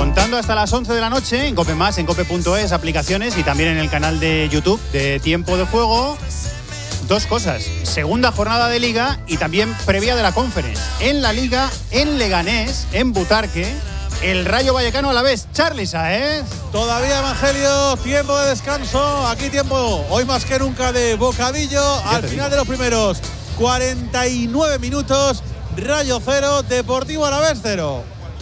Contando hasta las 11 de la noche en COPE+, en cope.es, aplicaciones y también en el canal de YouTube de Tiempo de Juego. Dos cosas, segunda jornada de Liga y también previa de la Conference. En la Liga, en Leganés, en Butarque, el Rayo Vallecano a la vez. Charly Sáez. Todavía, Evangelio, tiempo de descanso. Aquí tiempo, hoy más que nunca, de bocadillo. Al final de los primeros 49 minutos, Rayo 0, Deportivo Alavés 0.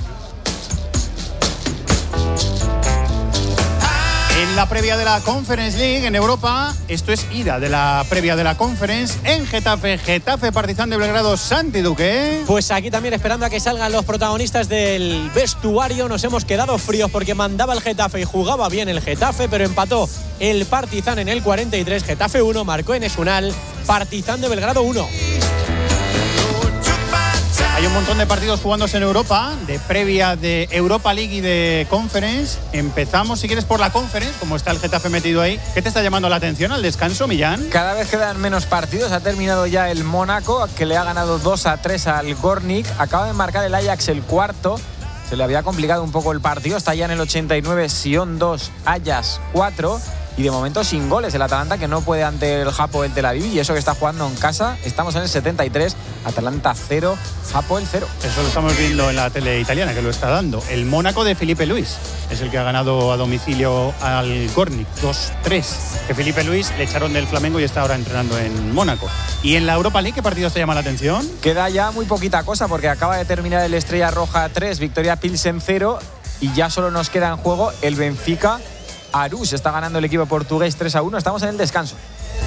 En la previa de la Conference League en Europa, esto es ida de la previa de la Conference en Getafe, Partizan de Belgrado, Santi Duque. Pues aquí también esperando a que salgan los protagonistas del vestuario. Nos hemos quedado fríos porque mandaba el Getafe y jugaba bien el Getafe, pero empató el Partizan en el 43. Getafe 1, marcó Enes Unal, Partizan de Belgrado 1. Hay un montón de partidos jugándose en Europa, de previa de Europa League y de Conference. Empezamos, si quieres, por la Conference, como está el Getafe metido ahí. ¿Qué te está llamando la atención al descanso, Millán? Cada vez quedan menos partidos. Ha terminado ya el Mónaco, que le ha ganado 2-3 al Gornik. Acaba de marcar el Ajax el cuarto. Se le había complicado un poco el partido. Está ya en el 89, Sion 2, Ajax 4. Y de momento sin goles el Atalanta, que no puede ante el Hapoel Tel Aviv, y eso que está jugando en casa. Estamos en el 73, Atalanta 0, Hapoel 0. Eso lo estamos viendo en la tele italiana, que lo está dando. El Mónaco de Felipe Luis es el que ha ganado a domicilio al Gornik 2-3. Que Felipe Luis le echaron del Flamengo y está ahora entrenando en Mónaco. ¿Y en la Europa League qué partidos te llama la atención? Queda ya muy poquita cosa porque acaba de terminar el Estrella Roja 3, Victoria Pilsen 0, y ya solo nos queda en juego el Benfica Arús. Está ganando el equipo portugués 3-1. Estamos en el descanso.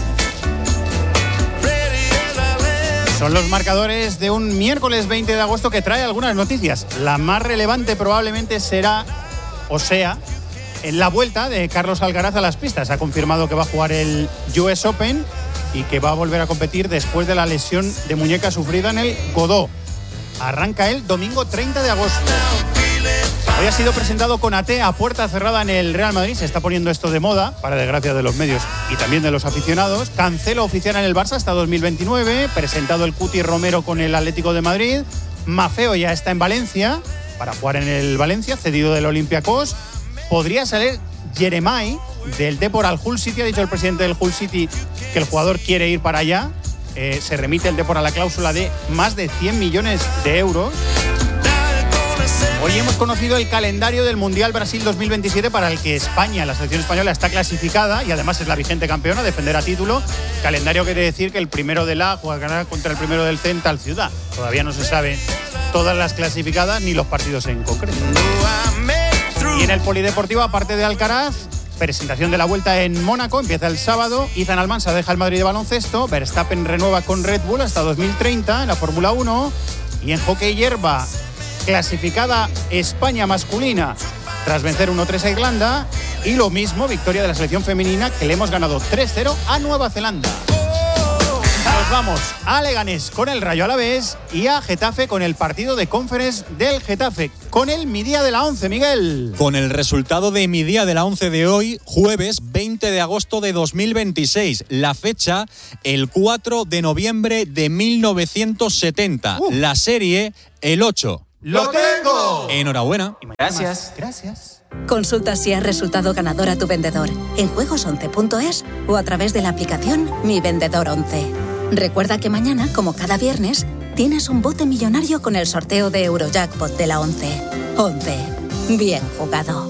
Son los marcadores de un miércoles 20 de agosto que trae algunas noticias. La más relevante probablemente será, o sea, en la vuelta de Carlos Alcaraz a las pistas. Ha confirmado que va a jugar el US Open y que va a volver a competir después de la lesión de muñeca sufrida en el Godó. Arranca el domingo 30 de agosto. Hoy ha sido presentado Konaté a puerta cerrada en el Real Madrid. Se está poniendo esto de moda, para desgracia de los medios y también de los aficionados. Cancelo oficial en el Barça hasta 2029. Presentado el Cuti Romero con el Atlético de Madrid. Maffeo ya está en Valencia para jugar en el Valencia, cedido del Olympiacos. Podría salir Jeremai del Depor al Hull City. Ha dicho el presidente del Hull City que el jugador quiere ir para allá. Se remite el Depor a la cláusula de más de 100 millones de euros. Hoy hemos conocido el calendario del Mundial Brasil 2027 para el que España, la selección española, está clasificada y además es la vigente campeona, defenderá título. Calendario quiere decir que el primero del A jugará contra el primero del C en tal ciudad. Todavía no se sabe todas las clasificadas ni los partidos en concreto. Y en el polideportivo, aparte de Alcaraz, presentación de la vuelta en Mónaco, empieza el sábado. Izan Almansa deja el Madrid de baloncesto. Verstappen renueva con Red Bull hasta 2030 en la Fórmula 1. Y en hockey hierba, clasificada España masculina tras vencer 1-3 a Irlanda, y lo mismo victoria de la selección femenina, que le hemos ganado 3-0 a Nueva Zelanda. Nos vamos a Leganés con el Rayo Alavés y a Getafe con el partido de Conference del Getafe, con el Mi Día de la 11, Miguel. Con el resultado de Mi Día de la 11 de hoy, jueves 20 de agosto de 2026. La fecha, el 4 de noviembre de 1970. La serie, el 8. ¡Lo tengo! Enhorabuena. Gracias. Gracias. Consulta si has resultado ganador a tu vendedor en juegos11.es o a través de la aplicación Mi Vendedor 11. Recuerda que mañana, como cada viernes, tienes un bote millonario con el sorteo de Eurojackpot de la 11. 11. Bien jugado.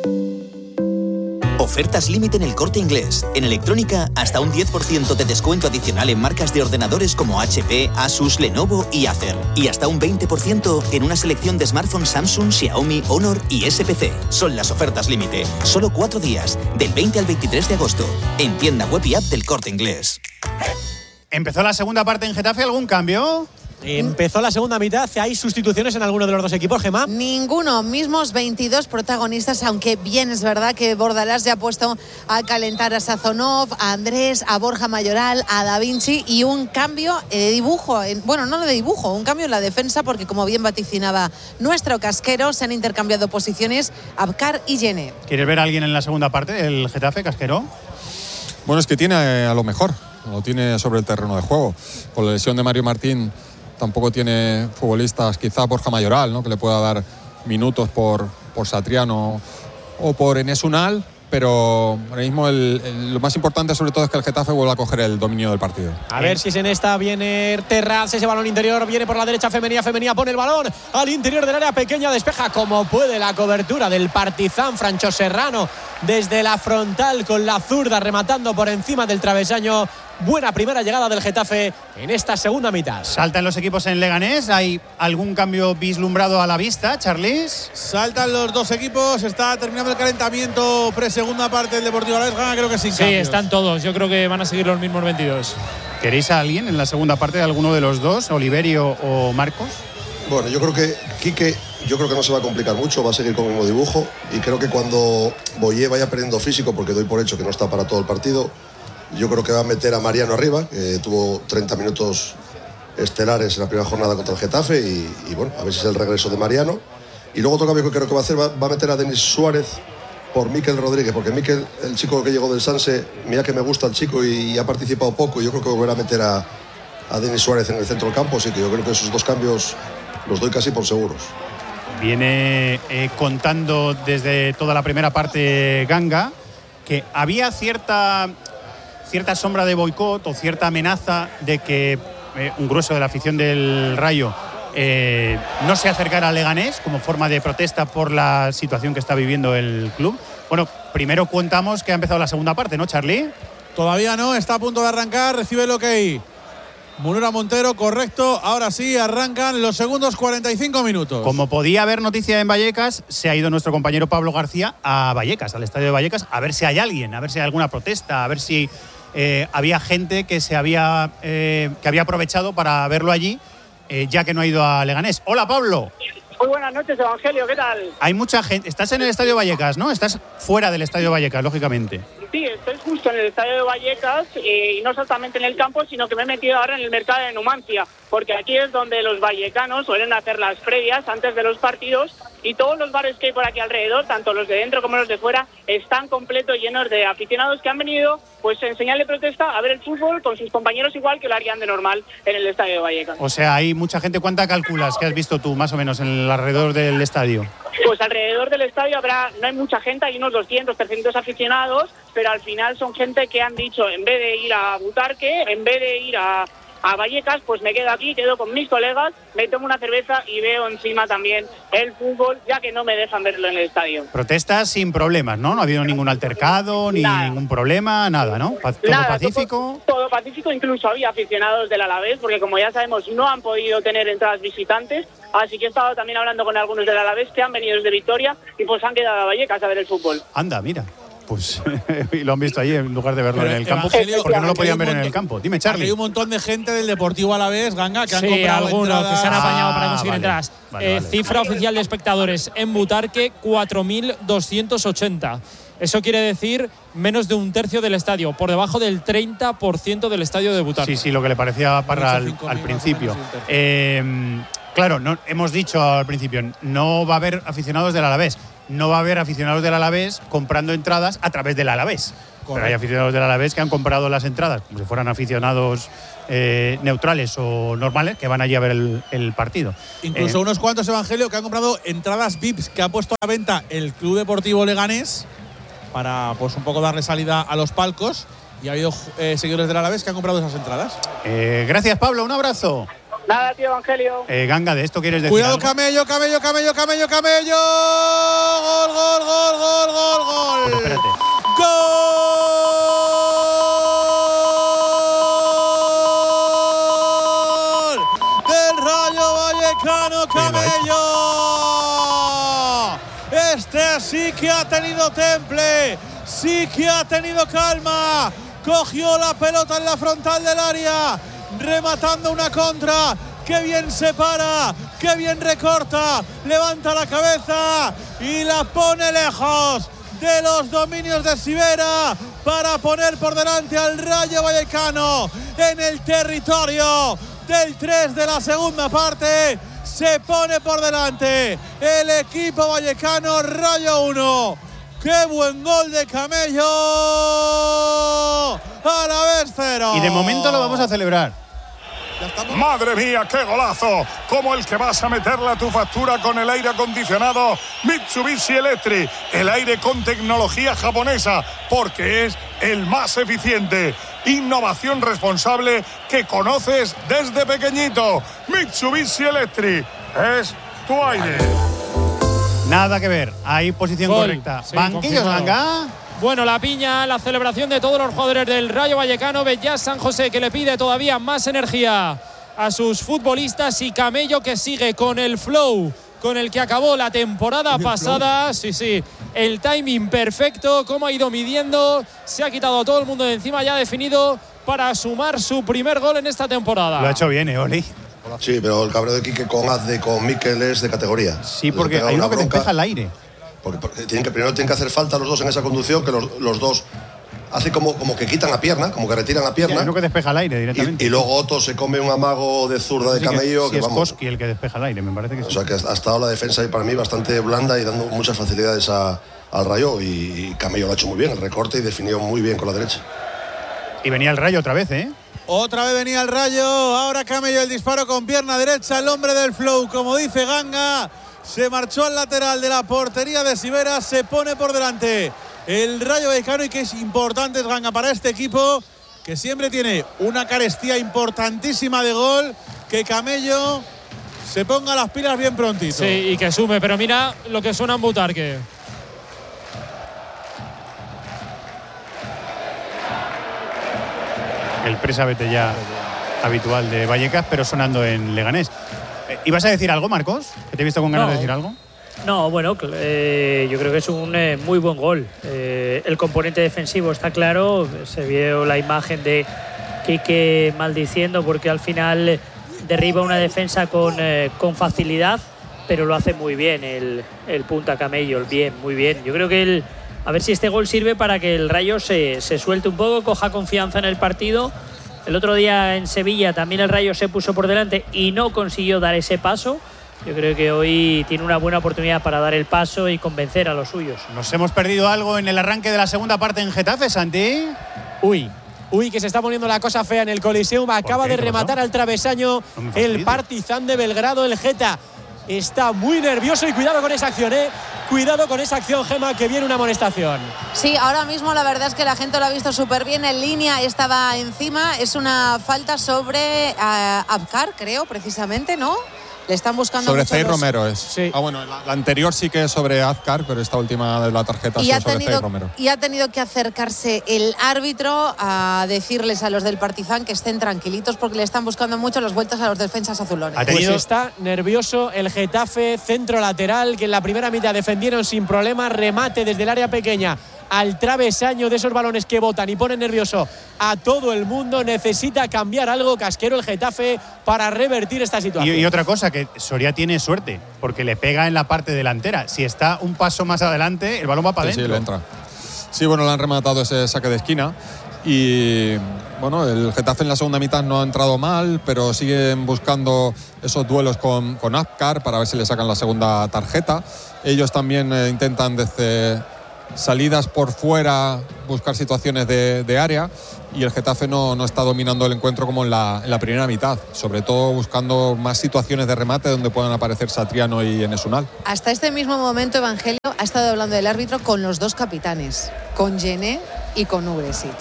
Ofertas límite en El Corte Inglés. En electrónica, hasta un 10% de descuento adicional en marcas de ordenadores como HP, Asus, Lenovo y Acer. Y hasta un 20% en una selección de smartphones Samsung, Xiaomi, Honor y SPC. Son las ofertas límite. Solo 4 días, del 20 al 23 de agosto. En tienda web y app del Corte Inglés. Empezó la segunda parte en Getafe, ¿algún cambio? Empezó la segunda mitad. ¿Hay sustituciones en alguno de los dos equipos, Gemma? Ninguno. Mismos 22 protagonistas, aunque bien es verdad que Bordalás ya ha puesto a calentar a Sazonov, a Andrés, a Borja Mayoral, a Da Vinci, y un cambio de dibujo. Bueno, no de dibujo, un cambio en la defensa, porque como bien vaticinaba nuestro casquero, se han intercambiado posiciones Abkar y Yene. ¿Quieres ver a alguien en la segunda parte del Getafe, Casquero? Bueno, es que tiene a lo mejor. Lo tiene sobre el terreno de juego. Con la lesión de Mario Martín tampoco tiene futbolistas, quizá Borja Mayoral, ¿no?, que le pueda dar minutos por por Satriano o por Enes Unal, pero ahora mismo lo más importante sobre todo es que el Getafe vuelva a coger el dominio del partido. A ver si es en esta, viene Terraz, ese balón interior, viene por la derecha, Femenía pone el balón al interior del área pequeña, despeja como puede la cobertura del Partizan, Francho Serrano desde la frontal con la zurda rematando por encima del travesaño. Buena primera llegada del Getafe en esta segunda mitad. Saltan los equipos en Leganés. ¿Hay algún cambio vislumbrado a la vista, Charlis? Saltan los dos equipos. Está terminando el calentamiento pre-segunda parte del Deportivo Alavés. Creo que sin cambios. Están todos. Yo creo que van a seguir los mismos 22. ¿Queréis a alguien en la segunda parte de alguno de los dos, Oliverio o Marcos? Bueno, yo creo que Quique, no se va a complicar mucho, va a seguir con el mismo dibujo y creo que cuando Boyé vaya perdiendo físico, porque doy por hecho que no está para todo el partido, yo creo que va a meter a Mariano arriba, que tuvo 30 minutos estelares en la primera jornada contra el Getafe y bueno, a ver si es el regreso de Mariano. Y luego otro cambio que creo que va a hacer, va a meter a Denis Suárez por Mikel Rodríguez, porque Mikel, el chico que llegó del Sanse, mira que me gusta el chico y ha participado poco, y yo creo que volverá a meter a Denis Suárez en el centro del campo, así que yo creo que esos dos cambios los doy casi por seguros. Viene contando desde toda la primera parte Ganga que había cierta sombra de boicot o cierta amenaza de que un grueso de la afición del Rayo no se acercara a Leganés como forma de protesta por la situación que está viviendo el club. Bueno, primero contamos que ha empezado la segunda parte, ¿no, Charlie? Todavía no, está a punto de arrancar, recibe el ok Munura Montero, correcto. Ahora sí, arrancan los segundos 45 minutos. Como podía haber noticia en Vallecas, se ha ido nuestro compañero Pablo García a Vallecas, al estadio de Vallecas, a ver si hay alguien, a ver si hay alguna protesta, a ver si había gente que había aprovechado para verlo allí, ya que no ha ido a Leganés. Hola, Pablo. Muy buenas noches, Evangelio, ¿qué tal? Hay mucha gente. Estás en el estadio Vallecas, ¿no? Estás fuera del estadio Vallecas, lógicamente. Sí, estoy justo en el estadio de Vallecas y no solamente en el campo, sino que me he metido ahora en el mercado de Numancia, porque aquí es donde los vallecanos suelen hacer las previas antes de los partidos y todos los bares que hay por aquí alrededor, tanto los de dentro como los de fuera, están completos, llenos de aficionados que han venido pues en señal de protesta a ver el fútbol con sus compañeros igual que lo harían de normal en el estadio de Vallecas. O sea, hay mucha gente. ¿Cuánta calculas que has visto tú, más o menos, en el alrededor del estadio? Pues alrededor del estadio no hay mucha gente, hay unos 200, 300 aficionados, pero al final son gente que han dicho, en vez de ir a Butarque, en vez de ir a Vallecas, pues me quedo aquí, quedo con mis colegas, me tomo una cerveza y veo encima también el fútbol, ya que no me dejan verlo en el estadio. Protestas sin problemas, ¿no? No ha habido ningún altercado, ni ningún problema, nada, ¿no? ¿Todo pacífico? Todo pacífico, incluso había aficionados del Alavés, porque como ya sabemos no han podido tener entradas visitantes, así que he estado también hablando con algunos del Alavés que han venido desde Vitoria y pues han quedado a Vallecas a ver el fútbol. Anda, mira. Pues y lo han visto allí en lugar de verlo en el campo, porque no lo podían ver en el campo. Dime, Charlie. Hay un montón de gente del Deportivo Alavés, Ganga, que han comprado algunos entradas. que se han apañado para conseguir entradas. Vale. Cifra oficial de espectadores en Butarque, 4.280. Eso quiere decir menos de un tercio del estadio, por debajo del 30% del estadio de Butarque. Sí, lo que le parecía a Parra al principio. Claro, no, hemos dicho al principio, no va a haber aficionados del Alavés. No va a haber aficionados del Alavés comprando entradas a través del Alavés. Correcto. Pero hay aficionados del Alavés que han comprado las entradas, como si fueran aficionados neutrales o normales, que van allí a ver el partido. Incluso unos cuantos, Evangelio, que han comprado entradas VIPs que ha puesto a la venta el Club Deportivo Leganés para pues un poco darle salida a los palcos. Y ha habido seguidores del Alavés que han comprado esas entradas. Gracias, Pablo. Un abrazo. Nada, tío, Evangelio. Ganga, ¿de esto quieres decir? Cuidado, algo? Camello. Gol. Pues espérate. Gol del Rayo Vallecano, Camello. Este sí que ha tenido temple, sí que ha tenido calma. Cogió la pelota en la frontal del área, rematando una contra. ¡Qué bien se para! ¡Qué bien recorta! Levanta la cabeza y la pone lejos de los dominios de Sivera para poner por delante al Rayo Vallecano en el territorio del 3 de la segunda parte. Se pone por delante el equipo vallecano, Rayo 1. ¡Qué buen gol de Camello! Alavés 0. Y de momento lo vamos a celebrar. ¡Madre mía, qué golazo! Como el que vas a meterle a tu factura con el aire acondicionado Mitsubishi Electric. El aire con tecnología japonesa, porque es el más eficiente. Innovación responsable que conoces desde pequeñito. Mitsubishi Electric es tu aire. Nada que ver, hay posición correcta. Sí, Banquillos, Ganga. Bueno, la piña, la celebración de todos los jugadores del Rayo Vallecano. Bellas San José, que le pide todavía más energía a sus futbolistas, y Camello, que sigue con el flow con el que acabó la temporada pasada. Sí, el timing perfecto, cómo ha ido midiendo, se ha quitado a todo el mundo de encima, ya ha definido para sumar su primer gol en esta temporada. Lo ha hecho bien, Oli. Sí, pero el cabreo de Quique con Azde, con Mikel es de categoría. Sí, porque hay uno que despeja el aire. Porque primero tienen que hacer falta los dos en esa conducción, que los dos hacen como que quitan la pierna, como que retiran la pierna. Hay uno que despeja el aire directamente. Y luego Otto se come un amago de zurda de Camello. Que es Koski el que despeja el aire, me parece que sí. O sea que ha estado la defensa ahí para mí bastante blanda y dando muchas facilidades al Rayo. Y Camello lo ha hecho muy bien, el recorte, y definió muy bien con la derecha. Y venía el Rayo otra vez, ¿eh? Otra vez venía el Rayo. Ahora Camello el disparo con pierna derecha. El hombre del flow, como dice Ganga, se marchó al lateral de la portería de Sivera. Se pone por delante el Rayo Vallecano, y que es importante, Ganga, para este equipo, que siempre tiene una carestía importantísima de gol, que Camello se ponga las pilas bien prontito. Sí, y que sume, pero mira lo que suena en Butarque. El presa vete ya habitual de Vallecas, pero sonando en Leganés. ¿Ibas a decir algo, Marcos? ¿Que te he visto con ganas de decir algo? No, bueno, yo creo que es un muy buen gol. El componente defensivo está claro. Se vio la imagen de Quique maldiciendo porque al final derriba una defensa con facilidad, pero lo hace muy bien el punta Camello, muy bien. Yo creo que a ver si este gol sirve para que el Rayo se suelte un poco, coja confianza en el partido. El otro día en Sevilla también el Rayo se puso por delante y no consiguió dar ese paso. Yo creo que hoy tiene una buena oportunidad para dar el paso y convencer a los suyos. ¿Nos hemos perdido algo en el arranque de la segunda parte en Getafe, Santi? Uy, que se está poniendo la cosa fea en el Coliseum. Acaba de rematar al travesaño el Partizan de Belgrado, el Geta. Está muy nervioso y cuidado con esa acción, Cuidado con esa acción, Gemma, que viene una amonestación. Sí, ahora mismo la verdad es que la gente lo ha visto súper bien. En línea estaba encima. Es una falta sobre Abkar, creo, precisamente, ¿no? Le están buscando sobre mucho Zey Romero es. Sí. Bueno, la anterior sí que es sobre Azcar, pero esta última de la tarjeta es sobre Zey Romero. Y ha tenido que acercarse el árbitro a decirles a los del Partizan que estén tranquilitos porque le están buscando mucho las vueltas a los defensas azulones. Pues está nervioso el Getafe, centro lateral, que en la primera mitad defendieron sin problema, remate desde el área pequeña al travesaño, de esos balones que botan y ponen nervioso a todo el mundo. Necesita cambiar algo casquero el Getafe para revertir esta situación. Y otra cosa, que Soria tiene suerte, porque le pega en la parte delantera. Si está un paso más adelante, el balón va para adentro. Sí, le entra. Sí, bueno, le han rematado ese saque de esquina. Y bueno, el Getafe en la segunda mitad no ha entrado mal, pero siguen buscando esos duelos con Azcar para ver si le sacan la segunda tarjeta. Ellos también intentan desde salidas por fuera buscar situaciones de área, y el Getafe no está dominando el encuentro como en la primera mitad, sobre todo buscando más situaciones de remate donde puedan aparecer Satriano y Enes Unal. Hasta este mismo momento Evangelio ha estado hablando del árbitro con los dos capitanes, con Gené y con Ugresic.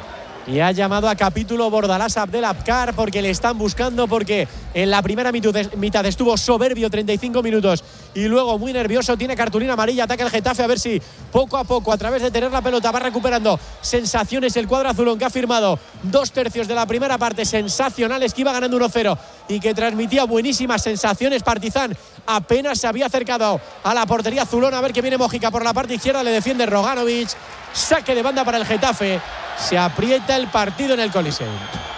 Y ha llamado a capítulo Bordalás Abdel Abkar porque le están buscando, porque en la primera mitad estuvo soberbio 35 minutos y luego muy nervioso. Tiene cartulina amarilla, ataca el Getafe, a ver si poco a poco, a través de tener la pelota, va recuperando sensaciones el cuadro azulón, que ha firmado 2/3 de la primera parte sensacionales, que iba ganando 1-0 y que transmitía buenísimas sensaciones. Partizan apenas se había acercado a la portería azulón. A ver que viene Mójica por la parte izquierda, le defiende Roganovic, saque de banda para el Getafe. Se aprieta el partido en el Coliseum.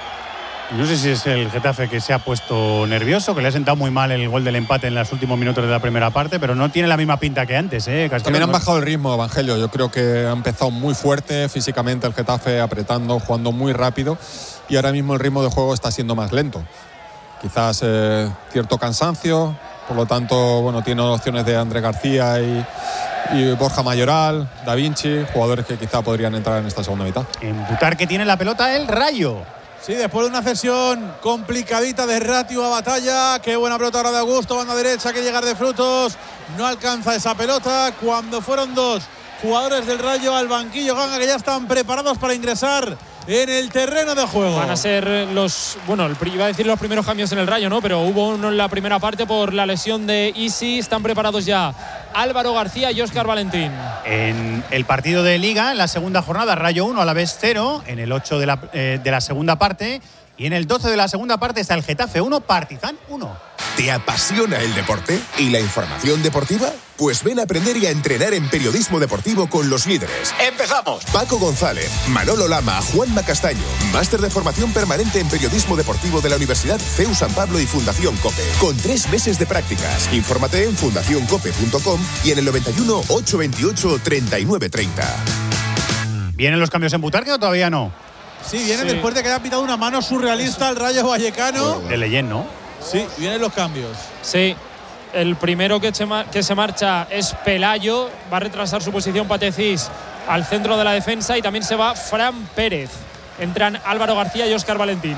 No sé si es el Getafe que se ha puesto nervioso, que le ha sentado muy mal el gol del empate en los últimos minutos de la primera parte, pero no tiene la misma pinta que antes, También han bajado el ritmo, Evangelio. Yo creo que ha empezado muy fuerte físicamente el Getafe, apretando, jugando muy rápido, y ahora mismo el ritmo de juego está siendo más lento. Quizás cierto cansancio, por lo tanto, bueno, tiene opciones de André García y Borja Mayoral, Da Vinci, jugadores que quizá podrían entrar en esta segunda mitad. En Butarque tiene la pelota el Rayo. Sí, después de una cesión complicadita de Ratio a Batalla. Qué buena pelota ahora de Augusto, banda derecha, que llegar de Frutos. No alcanza esa pelota cuando fueron dos jugadores del Rayo al banquillo Ganga, que ya están preparados para ingresar en el terreno de juego. Van a ser iba a decir los primeros cambios en el Rayo, ¿no? Pero hubo uno en la primera parte por la lesión de Isi. Están preparados ya Álvaro García y Óscar Valentín. En el partido de Liga, en la segunda jornada, Rayo 1, Alavés 0. En el 8 de la segunda parte. Y en el 12 de la segunda parte está el Getafe 1, Partizan 1. ¿Te apasiona el deporte y la información deportiva? Pues ven a aprender y a entrenar en periodismo deportivo con los líderes. ¡Empezamos! Paco González, Manolo Lama, Juanma Castaño. Máster de formación permanente en periodismo deportivo de la Universidad CEU San Pablo y Fundación COPE. Con 3 meses de prácticas. Infórmate en fundacioncope.com y en el 91 828 3930. ¿Vienen los cambios en Butarque o todavía no? Sí, vienen después de que haya pitado una mano surrealista al Rayo Vallecano. De Leyen, ¿no? Sí, vienen los cambios. Sí, el primero que se marcha es Pelayo. Va a retrasar su posición Patecís al centro de la defensa y también se va Fran Pérez. Entran Álvaro García y Óscar Valentín.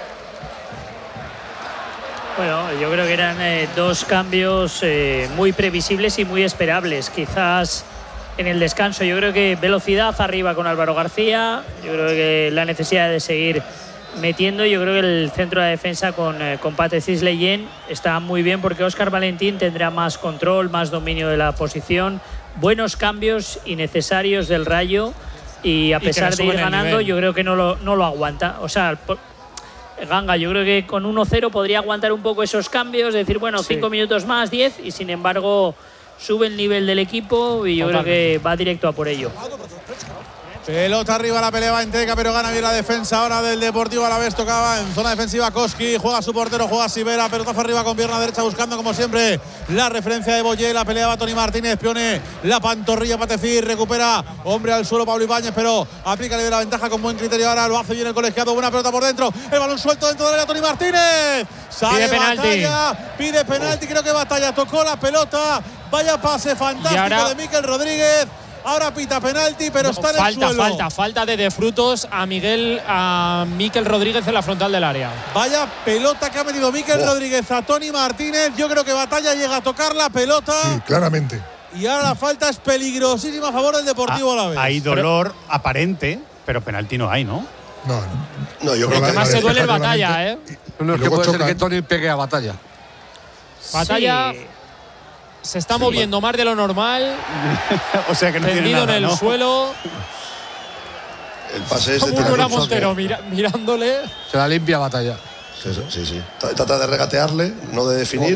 Bueno, yo creo que eran dos cambios muy previsibles y muy esperables. Quizás en el descanso, yo creo que velocidad arriba con Álvaro García. Yo creo que la necesidad de seguir metiendo. Yo creo que el centro de defensa con Patecís Leyen está muy bien, porque Óscar Valentín tendrá más control, más dominio de la posición. Buenos cambios innecesarios del Rayo, y a pesar de ir ganando, yo creo que no lo aguanta. O sea, Ganga, yo creo que con 1-0 podría aguantar un poco esos cambios, decir, bueno, 5 minutos más, 10, y sin embargo sube el nivel del equipo y yo creo que va directo a por ello. Pelota arriba, la pelea va Enteca, pero gana bien la defensa ahora del Deportivo Alavés. Tocaba en zona defensiva Koski, juega su portero, juega Sivera, pelotazo arriba con pierna derecha, buscando como siempre la referencia de Boyé. La pelea va Tony Martínez, Pione, la pantorrilla Patecís, recupera hombre al suelo Pablo Ibáñez, pero aplica la ventaja con buen criterio. Ahora lo hace bien el colegiado, buena pelota por dentro, el balón suelto dentro del área, Tony Martínez sale, pide penalti, creo que Batalla tocó la pelota. Vaya pase fantástico de Mikel Rodríguez. Ahora pita penalti, pero está en el suelo. Falta de Frutos a Mikel Rodríguez en la frontal del área. Vaya pelota que ha metido Mikel Rodríguez a Tony Martínez. Yo creo que Batalla llega a tocar la pelota. Sí, claramente. Y ahora la falta es peligrosísima a favor del Deportivo Alavés. Hay dolor aparente, pero penalti no hay, ¿no? No, yo creo que más se duele el Batalla, ¿eh? No es que puede ser que Tony pegue a Batalla. Batalla se está moviendo más de lo normal. O sea que no tiene nada, en el suelo. El pase es de muy buena Montero mirándole. Se la limpia Batalla. Sí. Trata de regatearle, no de definir.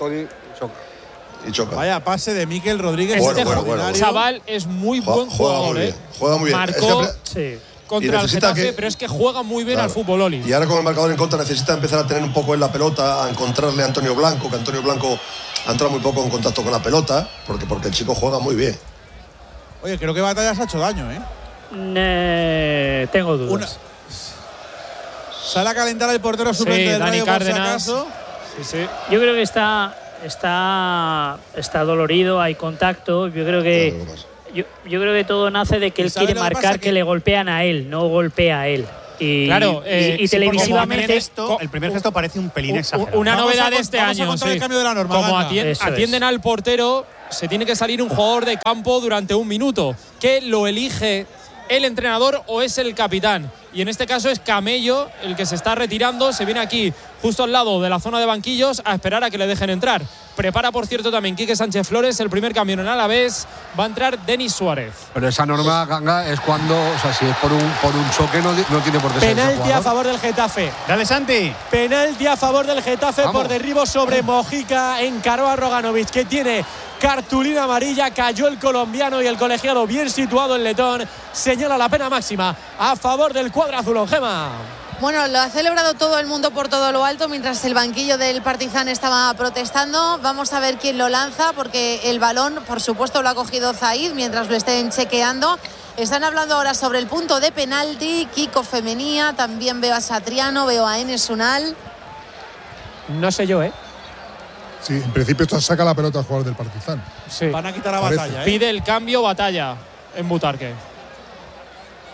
Y choca. Vaya pase de Mikel Rodríguez. Bueno. Chaval es muy buen jugador. Juega muy bien. Marcó contra el Getafe, pero es que juega muy bien al fútbol, Oli. Y ahora con el marcador en contra necesita empezar a tener un poco en la pelota, a encontrarle a Antonio Blanco, que Antonio Blanco ha entrado muy poco en contacto con la pelota, porque el chico juega muy bien. Oye, creo que Batalla se ha hecho daño, tengo dudas. Sale a calentar el portero suplente del Rayo, por si acaso. Yo creo que está dolorido, hay contacto. Yo creo que todo nace de que él quiere marcar que le golpean a él, no golpea a él. Y televisivamente el primer gesto parece un pelín exagerado. Una novedad de este año. El cambio de la norma, como atienden al portero, se tiene que salir un jugador de campo durante 1 minuto, que lo elige el entrenador o es el capitán. Y en este caso es Camello el que se está retirando. Se viene aquí justo al lado de la zona de banquillos a esperar a que le dejen entrar. Prepara, por cierto, también Quique Sánchez Flores el primer cambio en Alavés. Va a entrar Denis Suárez. Pero esa norma, Ganga, es cuando, o sea, si es por un choque, no tiene por qué ser. Penalti a favor del Getafe. Dale, Santi. Penalti a favor del Getafe. Vamos. Por derribo sobre Mojica. Encaró a Roganovic, que tiene cartulina amarilla. Cayó el colombiano y el colegiado, bien situado el letón, señala la pena máxima a favor del cuadro azulón. Gema. Bueno, lo ha celebrado todo el mundo por todo lo alto, mientras el banquillo del Partizan estaba protestando. Vamos a ver quién lo lanza, porque el balón, por supuesto, lo ha cogido Zaid mientras lo estén chequeando. Están hablando ahora sobre el punto de penalti. Kiko Femenía, también veo a Satriano, veo a Enes Unal. No sé yo, Sí, en principio esto saca la pelota al jugador del Partizan. Sí. Van a quitar a Batalla, Pide el cambio Batalla en Butarque.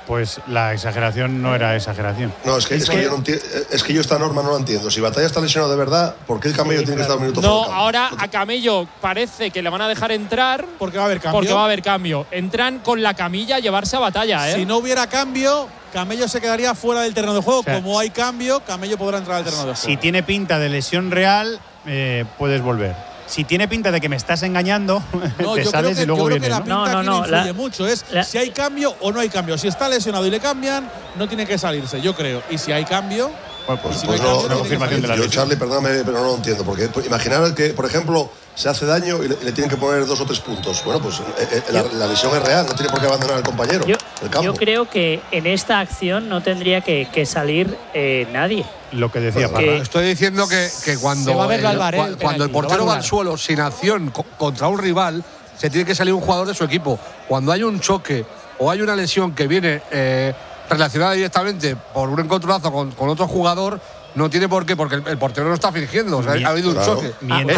Pues la exageración no era exageración. No, es que yo esta norma no la entiendo. Si Batalla está lesionado de verdad, ¿por qué el Camello tiene que estar un minuto fuera del campo? Ahora a Camello parece que le van a dejar entrar porque va a haber cambio. Entran con la camilla a llevarse a Batalla, ¿eh? Si no hubiera cambio, Camello se quedaría fuera del terreno de juego. O sea, como hay cambio, Camello podrá entrar al terreno de juego. Si tiene pinta de lesión real, puedes volver. Si tiene pinta de que me estás engañando, te sales y luego vienes. La pinta aquí no influye mucho. Es si hay cambio o no hay cambio. Si está lesionado y le cambian, no tiene que salirse, yo creo. Y si hay cambio… Pues no, confirmación de la lesión. Yo, Charlie, perdóname, pero no lo entiendo. Porque imaginar que, por ejemplo, se hace daño y le tienen que poner 2 o 3 puntos. Bueno, pues la lesión es real, no tiene por qué abandonar al compañero del campo. Yo creo que en esta acción no tendría que salir nadie. Lo que decía Parra. Estoy diciendo que cuando el portero va al suelo sin acción contra un rival, se tiene que salir un jugador de su equipo. Cuando hay un choque o hay una lesión que viene relacionada directamente por un encontronazo con otro jugador, no tiene por qué, porque el portero no está fingiendo. O sea, ha habido un choque.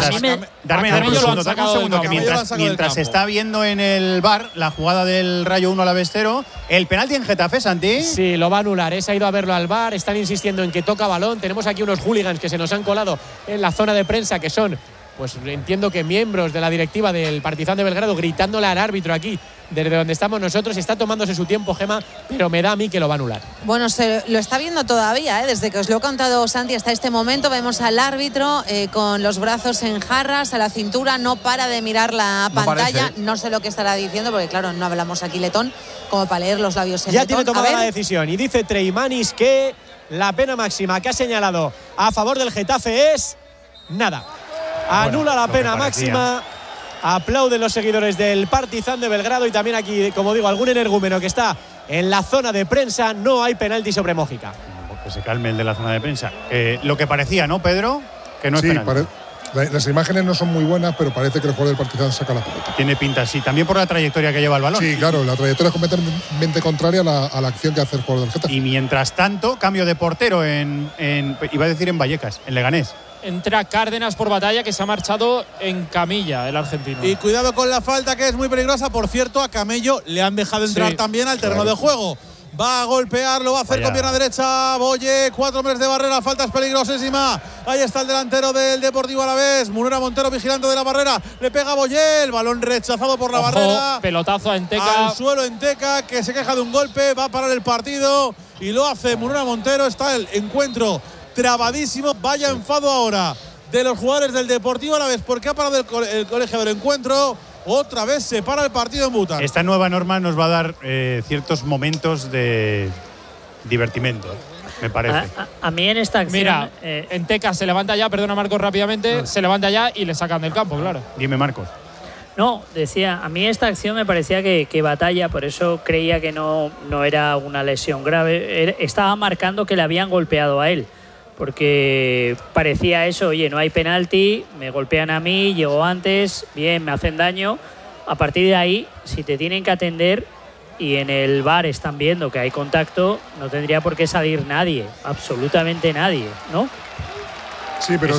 Mientras se está viendo en el VAR la jugada del Rayo 1 Alavés 0, el penalti en Getafe, Santi. Sí, lo va a anular. Se ha ido a verlo al VAR. Están insistiendo en que toca balón. Tenemos aquí unos hooligans que se nos han colado en la zona de prensa, que son, pues entiendo que miembros de la directiva del Partizan de Belgrado, gritándole al árbitro aquí desde donde estamos nosotros. Está tomándose su tiempo, Gema, pero me da a mí que lo va a anular. Bueno, se lo está viendo todavía, desde que os lo he contado, Santi, hasta este momento. Vemos al árbitro con los brazos en jarras, a la cintura, no para de mirar la pantalla. No sé lo que estará diciendo, porque claro, no hablamos aquí letón, como para leer los labios en letón. Ya tiene tomada la decisión y dice Treimanis que la pena máxima que ha señalado a favor del Getafe es nada. Anula la pena máxima. Aplauden los seguidores del Partizan de Belgrado y también aquí, como digo, algún energúmeno que está en la zona de prensa. No hay penalti sobre Mójica. Que se calme el de la zona de prensa. Lo que parecía, ¿no, Pedro? Que no es penalti. Las imágenes no son muy buenas, pero parece que el jugador del Partizan saca la pelota. Tiene pinta, sí. También por la trayectoria que lleva el balón. Sí, claro, la trayectoria es completamente contraria a la acción que hace el jugador del Getafe. Y mientras tanto, cambio de portero iba a decir en Vallecas, en Leganés. Entra Cárdenas por Batalla, que se ha marchado en camilla el argentino. Y cuidado con la falta, que es muy peligrosa. Por cierto, a Camello le han dejado entrar también al terreno de juego. Va a golpear, lo va a hacer con pierna derecha Boye, 4 hombres de barrera, falta es peligrosísima. Ahí está el delantero del Deportivo Alavés, Munera Montero vigilante de la barrera, le pega a Boye, el balón rechazado por la barrera. Pelotazo a Enteca. Al suelo Enteca, que se queja de un golpe, va a parar el partido y lo hace Munera Montero. Está el encuentro trabadísimo, vaya enfado ahora de los jugadores del Deportivo Alavés porque ha parado el colegio del encuentro. Otra vez se para el partido en Bután. Esta nueva norma nos va a dar ciertos momentos de divertimento, me parece. A mí en esta acción… Mira, Enteca se levanta ya, perdona Marcos rápidamente, se levanta ya y le sacan del campo, claro. Dime, Marcos. No, decía, a mí esta acción me parecía que Batalla, por eso creía que no era una lesión grave, estaba marcando que le habían golpeado a él. Porque parecía eso, oye, no hay penalti, me golpean a mí, llego antes, bien, me hacen daño. A partir de ahí, si te tienen que atender y en el VAR están viendo que hay contacto, no tendría por qué salir nadie, absolutamente nadie, ¿no? Sí, pero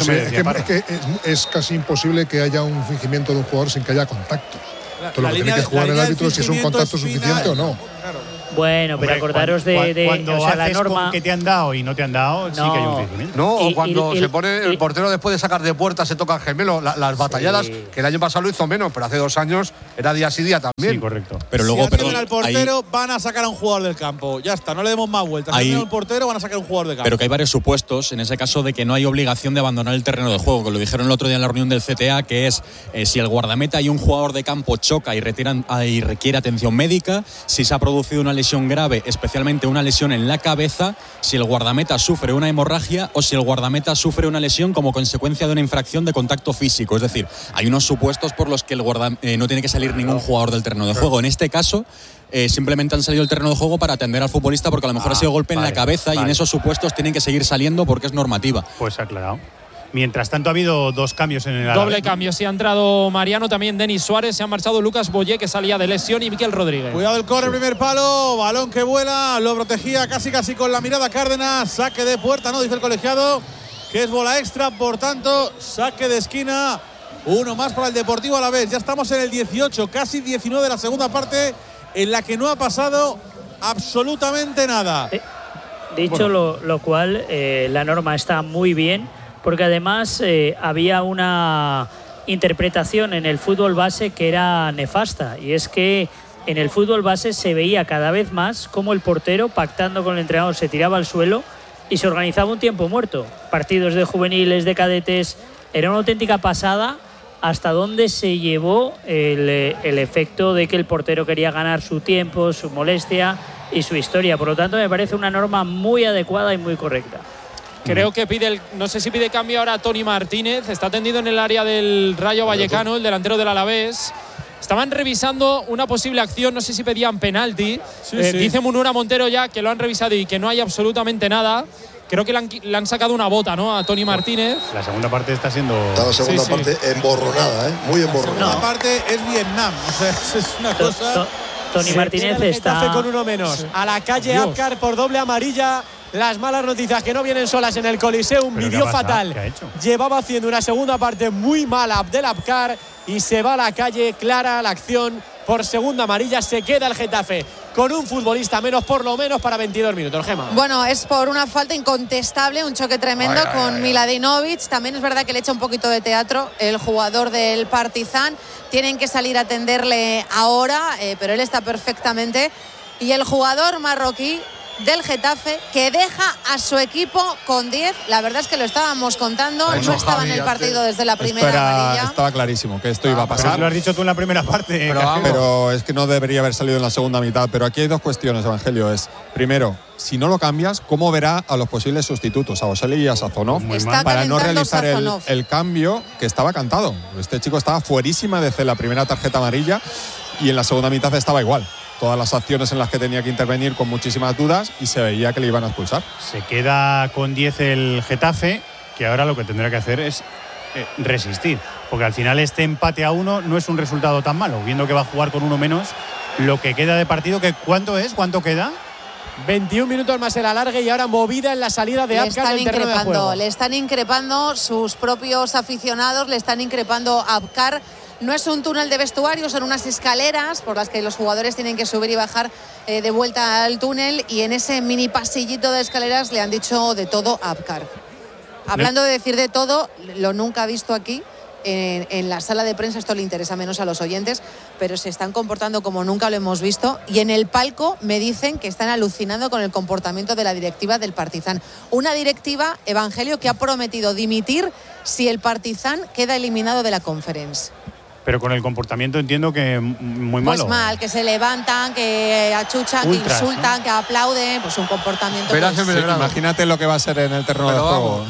es casi imposible que haya un fingimiento de un jugador sin que haya contacto. Lo que tiene que jugar el árbitro es si es un contacto suficiente o no. Bueno, pero acordaros cuando o sea, la norma con que te han dado y no te han dado, sí que hay un fingimiento. No, o cuando se pone el portero después de sacar de puerta se toca el gemelo, las batalladas, que el año pasado lo hizo menos, pero hace 2 años era día sí día también. Sí, correcto. Pero luego, si al portero, van a sacar a un jugador del campo. Ya está, no le demos más vueltas. Si al portero, van a sacar a un jugador del campo. Pero que hay varios supuestos, en ese caso, de que no hay obligación de abandonar el terreno de juego, que lo dijeron el otro día en la reunión del CTA, que es si el guardameta y un jugador de campo choca y requiere atención médica, si se ha producido una lesión grave, especialmente una lesión en la cabeza, si el guardameta sufre una hemorragia o si el guardameta sufre una lesión como consecuencia de una infracción de contacto físico. Es decir, hay unos supuestos por los que no tiene que salir ningún jugador del terreno de juego. En este caso, simplemente han salido del terreno de juego para atender al futbolista porque a lo mejor ha sido golpe en la cabeza y en esos supuestos tienen que seguir saliendo porque es normativa. Pues aclarado. Mientras tanto ha habido 2 cambios en el doble cambio, sí ha entrado Mariano, también Denis Suárez, se ha marchado Lucas Boyé, que salía de lesión, y Miquel Rodríguez. Cuidado el córner, primer palo, balón que vuela, lo protegía casi con la mirada Cárdenas, saque de puerta, no, dice el colegiado, que es bola extra, por tanto, saque de esquina, uno más para el Deportivo Alavés. Ya estamos en el 18, casi 19 de la segunda parte, en la que no ha pasado absolutamente nada. Dicho lo cual, la norma está muy bien, porque además había una interpretación en el fútbol base que era nefasta, y es que en el fútbol base se veía cada vez más cómo el portero, pactando con el entrenador, se tiraba al suelo y se organizaba un tiempo muerto. Partidos de juveniles, de cadetes, era una auténtica pasada hasta dónde se llevó el efecto de que el portero quería ganar su tiempo, su molestia y su historia. Por lo tanto, me parece una norma muy adecuada y muy correcta. Creo que no sé si pide cambio ahora Tony Martínez. Está tendido en el área del Rayo Vallecano, el delantero del Alavés. Estaban revisando una posible acción, no sé si pedían penalti. Sí. Dice Munura Montero ya que lo han revisado y que no hay absolutamente nada. Creo que le han sacado una bota, ¿no?, a Tony Martínez. La segunda parte está siendo... Está la segunda parte emborronada, muy emborronada. La segunda parte es Vietnam, o sea, es una cosa... Tony Martínez está con uno menos. A la calle Apcar por doble amarilla. Las malas noticias que no vienen solas en el Coliseum. Vivió fatal. Llevaba haciendo una segunda parte muy mala Abdel Apcar y se va a la calle. Clara la acción por segunda amarilla. Se queda el Getafe con un futbolista menos, por lo menos para 22 minutos. Gemma. Bueno, es por una falta incontestable, un choque tremendo con Miladinovic. También es verdad que le echa un poquito de teatro el jugador del Partizan. Tienen que salir a atenderle ahora, pero él está perfectamente. Y el jugador marroquí del Getafe, que deja a su equipo con 10. La verdad es que lo estábamos contando, no estaba en el partido desde la primera amarilla. Estaba clarísimo que esto iba a pasar. Lo has dicho tú en la primera parte. Pero es que no debería haber salido en la segunda mitad. Pero aquí hay dos cuestiones, Evangelio. Primero, si no lo cambias, ¿cómo verá a los posibles sustitutos, a Oseli y a Sazonov, para no realizar el cambio que estaba cantado? Este chico estaba fuerísima desde la primera tarjeta amarilla y en la segunda mitad estaba igual. Todas las acciones en las que tenía que intervenir con muchísimas dudas y se veía que le iban a expulsar. Se queda con 10 el Getafe, que ahora lo que tendrá que hacer es resistir, porque al final este empate a 1 no es un resultado tan malo, viendo que va a jugar con uno menos lo que queda de partido. Que ¿cuánto es? ¿Cuánto queda? 21 minutos más el alargue y ahora movida en la salida de Apcar del terreno de juego. Le están increpando sus propios aficionados, le están increpando a Apcar. No es un túnel de vestuario, son unas escaleras por las que los jugadores tienen que subir y bajar de vuelta al túnel, y en ese mini pasillito de escaleras le han dicho de todo a Apcar. Hablando de decir de todo, lo nunca visto aquí. En la sala de prensa esto le interesa menos a los oyentes, pero se están comportando como nunca lo hemos visto, y en el palco me dicen que están alucinando con el comportamiento de la directiva del Partizan. Una directiva, Evangelio, que ha prometido dimitir si el Partizan queda eliminado de la Conference. Pero con el comportamiento entiendo que muy malo. Pues mal, que se levantan, que achuchan, Ultras, que insultan, ¿no?, que aplauden, pues un comportamiento... Sí, imagínate lo que va a ser en el terreno de juego.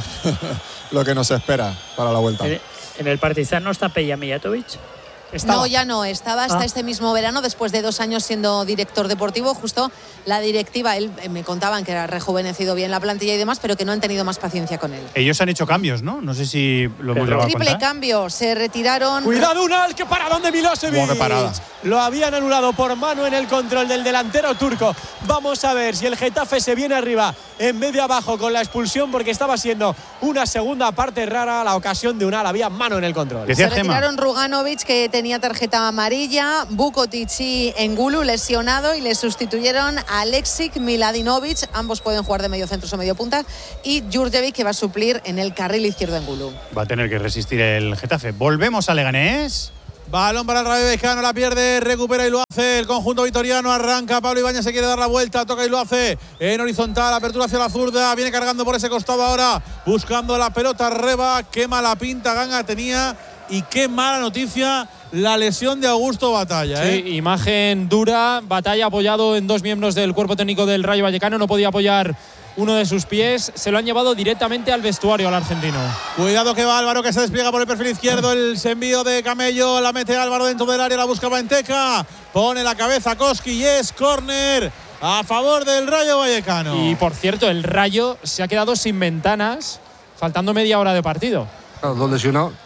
Lo que nos espera para la vuelta. ¿En el Partizan no está Peja Mijatovic? No, ya no. Estaba hasta este mismo verano, después de 2 años siendo director deportivo. Justo la directiva, él me contaban que ha rejuvenecido bien la plantilla y demás, pero que no han tenido más paciencia con él. Ellos han hecho cambios, ¿no? No sé si lo hemos llegado a contar. Triple cambio, se retiraron... Cuidado, Unal, que paradón de Milosevic. ¡Qué parada! Lo habían anulado por mano en el control del delantero turco. Vamos a ver si el Getafe se viene arriba en vez de abajo con la expulsión, porque estaba siendo una segunda parte rara. La ocasión de Unal, había mano en el control. Se retiraron Ruganovic, que tenía tarjeta amarilla, Vukotic y Engulu lesionado, y le sustituyeron a Aleksik, Miladinovic, ambos pueden jugar de medio centros o medio puntas, y Djurdjevic, que va a suplir en el carril izquierdo Engulu. Va a tener que resistir el Getafe. Volvemos a Leganés. Balón para el Rayo Vallecano, la pierde, recupera y lo hace el conjunto vitoriano. Arranca Pablo Ibáñez, se quiere dar la vuelta, toca y lo hace en horizontal, apertura hacia la zurda, viene cargando por ese costado ahora, buscando la pelota, Reba, qué mala pinta Ganga tenía y qué mala noticia la lesión de Augusto Batalla. Sí, imagen dura, Batalla apoyado en 2 miembros del cuerpo técnico del Rayo Vallecano, no podía apoyar uno de sus pies, se lo han llevado directamente al vestuario al argentino. Cuidado que va Álvaro, que se despliega por el perfil izquierdo, el envío de Camello, la mete Álvaro dentro del área, la busca Benteca, pone la cabeza Koski y es córner a favor del Rayo Vallecano. Y por cierto, el Rayo se ha quedado sin ventanas, faltando media hora de partido. ¿Dónde si no?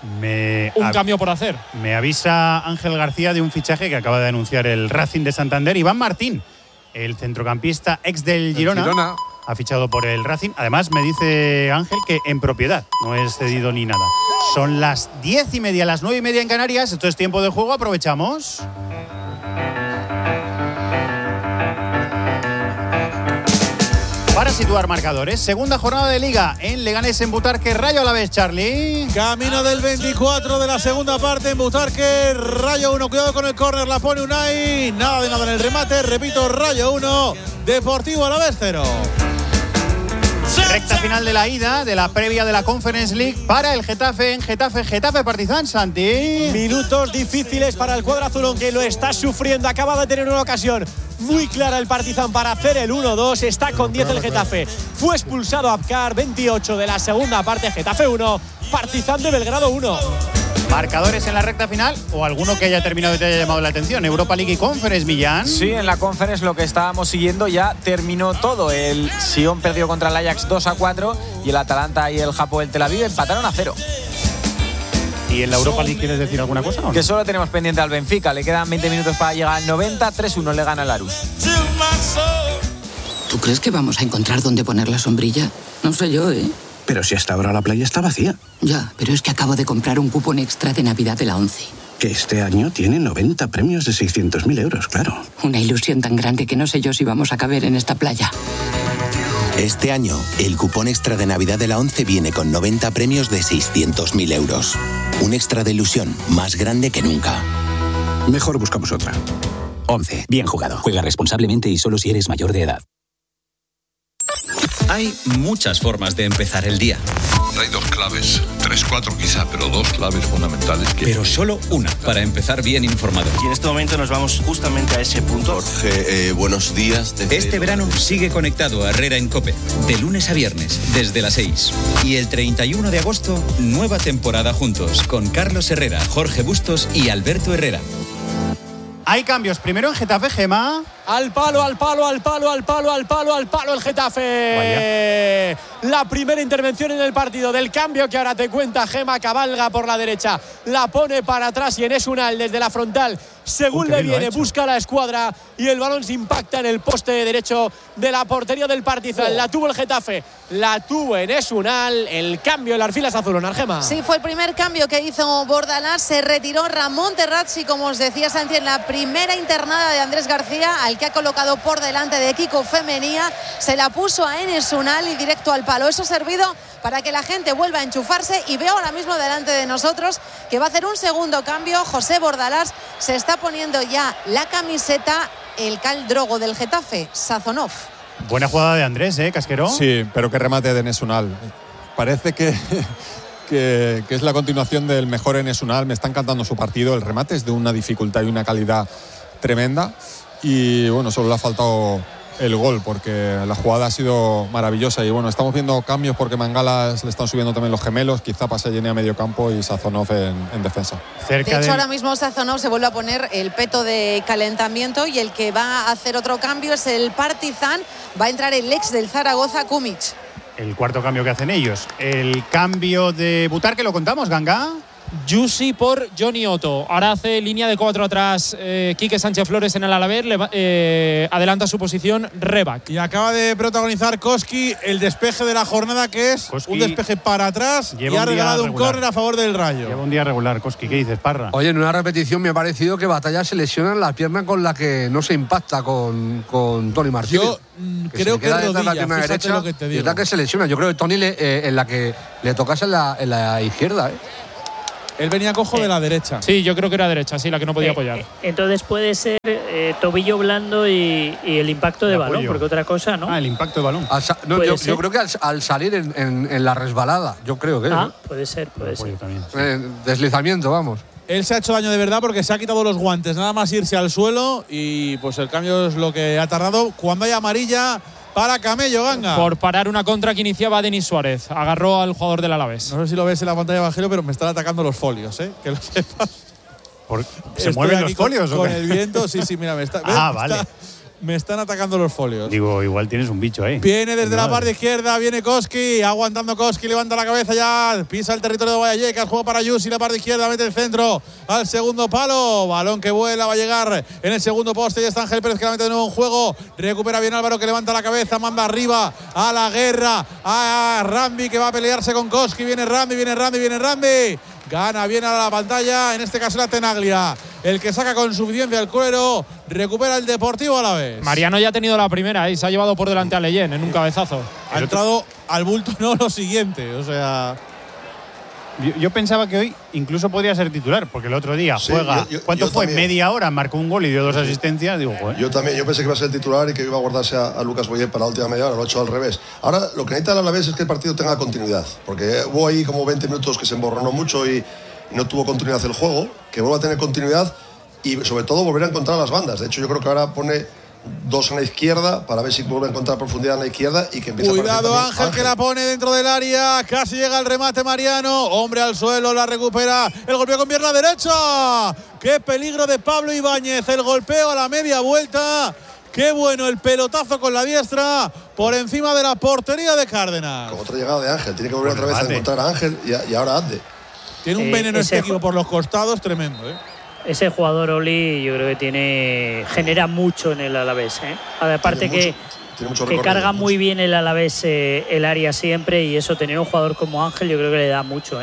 Un cambio por hacer. Me avisa Ángel García de un fichaje que acaba de anunciar el Racing de Santander. Iván Martín, el centrocampista ex del Girona, ha fichado por el Racing. Además, me dice Ángel que en propiedad, no es cedido ni nada. Son las 10:30, las 9:30 en Canarias. Esto es tiempo de juego, aprovechamos. situar marcadores. Segunda jornada de Liga en Leganés, en Butarque, Rayo Alavés, Charlie. Camino del 24 de la segunda parte en Butarque, Rayo 1. Cuidado con el córner, la pone Unai. Nada de nada en el remate. Repito, Rayo 1, Deportivo Alavés 0. Recta final de la ida, de la previa de la Conference League para el Getafe en Getafe Partizan, Santi. Minutos difíciles para el cuadro azul, que lo está sufriendo. Acaba de tener una ocasión muy clara el Partizan para hacer el 1-2. Está con 10 el Getafe. Fue expulsado Abkar, 28 de la segunda parte. Getafe 1, Partizan de Belgrado 1. Marcadores en la recta final o alguno que haya terminado y te haya llamado la atención. Europa League y Conference, Millán. Sí, en la Conference lo que estábamos siguiendo ya terminó todo. El Sion perdió contra el Ajax 2-4 y el Atalanta y el Hapoel Tel Aviv empataron a 0. ¿Y en la Europa League quieres decir alguna cosa? Que solo tenemos pendiente al Benfica. Le quedan 20 minutos para llegar al 90. 3-1 le gana el Aarhus. ¿Tú crees que vamos a encontrar dónde poner la sombrilla? No sé yo, ¿eh? Pero si hasta ahora la playa está vacía. Ya, pero es que acabo de comprar un cupón extra de Navidad de la 11. Que este año tiene 90 premios de 600.000 euros, claro. Una ilusión tan grande que no sé yo si vamos a caber en esta playa. Este año, el cupón extra de Navidad de la 11 viene con 90 premios de 600.000 euros. Un extra de ilusión más grande que nunca. Mejor buscamos otra. 11. Bien jugado. Juega responsablemente y solo si eres mayor de edad. Hay muchas formas de empezar el día. Hay 2 claves, 3, 4 quizá, pero 2 claves fundamentales. Pero solo una para empezar bien informado. Y en este momento nos vamos justamente a ese punto. Jorge, buenos días. Este verano sigue conectado a Herrera en COPE, de lunes a viernes, desde las 6. Y el 31 de agosto, nueva temporada juntos, con Carlos Herrera, Jorge Bustos y Alberto Herrera. Hay cambios. Primero en Getafe, Gema. Al palo el Getafe. Vaya. La primera intervención en el partido del cambio que ahora te cuenta Gema. Cabalga por la derecha, la pone para atrás y Enes Unal desde la frontal, según le viene, busca la escuadra y el balón se impacta en el poste derecho de la portería del Partizan. La tuvo el Getafe, la tuvo Enes Unal. El cambio en las filas azulonas, Gema. Sí, fue el primer cambio que hizo Bordalás. Se retiró Ramón Terrazzi, como os decía Santi, en la primera internada de Andrés García, al que ha colocado por delante de Kiko Femenía. Se la puso a Enes Unal y directo al palo. Eso ha servido para que la gente vuelva a enchufarse y veo ahora mismo delante de nosotros que va a hacer un segundo cambio. José Bordalás se está poniendo ya la camiseta, el caldrogo del Getafe, Sazonov. Buena jugada de Andrés, Casquero. Sí, pero qué remate de Enes Unal. Parece que es la continuación del mejor Enes Unal. Me está encantando su partido. El remate es de una dificultad y una calidad tremenda. Y bueno, solo le ha faltado el gol porque la jugada ha sido maravillosa. Y bueno, estamos viendo cambios porque Mangalas le están subiendo también los gemelos. Quizá pase Jenny a medio campo y Sazonov en defensa. De hecho, ahora mismo Sazonov se vuelve a poner el peto de calentamiento y el que va a hacer otro cambio es el Partizan. Va a entrar el ex del Zaragoza, Kumic. El cuarto cambio que hacen ellos. El cambio de Butarque, ¿lo contamos, Ganga? Yusi por Johnny Otto. Ahora hace línea de 4 atrás Quique Sánchez Flores en el Alavés. Adelanta su posición Rebac. Y acaba de protagonizar Koski el despeje de la jornada, que es un despeje para atrás, y ha regalado un córner a favor del Rayo. Lleva un día regular, Koski. ¿Qué dices, Parra? Oye, en una repetición me ha parecido que Batalla se lesiona la pierna con la que no se impacta con Tony Martínez. Yo creo que rodilla, la derecha, lo que te digo. Y que se lesiona. Yo creo que Tony en la que le tocase en la izquierda, Él venía cojo de la derecha. Sí, yo creo que era derecha, sí, la que no podía apoyar. Entonces puede ser tobillo blando y el impacto de balón, porque otra cosa, ¿no? El impacto de balón. Yo creo que al salir en la resbalada, yo creo que puede ser. Deslizamiento, vamos. Él se ha hecho daño de verdad porque se ha quitado los guantes, nada más irse al suelo, y pues el cambio es lo que ha tardado. Cuando hay amarilla para Camello, Ganga. Por parar una contra que iniciaba Denis Suárez. Agarró al jugador del Alavés. No sé si lo ves en la pantalla, Evangelio, pero me están atacando los folios, que lo sepas. ¿Se mueven los folios o qué? Con el viento, sí, mira, vale. Me están atacando los folios. Digo, igual tienes un bicho ahí. Viene desde la parte izquierda, viene Koski, aguantando Koski, levanta la cabeza ya, pisa el territorio de Vallecas, juega para Yusi, la parte izquierda, mete el centro al segundo palo, balón que vuela, va a llegar en el segundo poste y está Ángel Pérez que la mete de nuevo en juego, recupera bien Álvaro que levanta la cabeza, manda arriba a la guerra, a Rambi que va a pelearse con Koski, viene Rambi. Gana bien a la pantalla, en este caso la Tenaglia. el que saca con suficiencia el cuero. Recupera el Deportivo Alavés. Mariano ya ha tenido la primera y se ha llevado por delante a Leyen en un cabezazo. Ha entrado al bulto, no lo siguiente. O sea… Yo pensaba que hoy incluso podría ser titular, porque el otro día juega. ¿Cuánto fue? También. Media hora, marcó un gol y dio 2 asistencias. Digo, yo también, yo pensé que iba a ser el titular y que iba a guardarse a Lucas Boyer para la última media hora, lo ha hecho al revés. Ahora lo que necesita el Alavés es que el partido tenga continuidad, porque hubo ahí como 20 minutos que se emborronó mucho y no tuvo continuidad el juego, que vuelva a tener continuidad y sobre todo volver a encontrar las bandas. De hecho, yo creo que ahora pone 2 en la izquierda para ver si vuelve a encontrar profundidad en la izquierda y que empiece. Cuidado Ángel, que la pone dentro del área, casi llega el remate Mariano, hombre al suelo, la recupera, el golpeo con pierna derecha, qué peligro de Pablo Ibáñez, el golpeo a la media vuelta, qué bueno el pelotazo con la diestra por encima de la portería de Cárdenas. Con otra llegada de Ángel, tiene que volver otra vez a encontrar a Ángel y ahora Ande. Tiene un veneno este equipo por los costados tremendo, Ese jugador Oli yo creo que genera mucho en el Alavés, aparte que carga muy bien el Alavés el área siempre, y eso, tener un jugador como Ángel yo creo que le da mucho.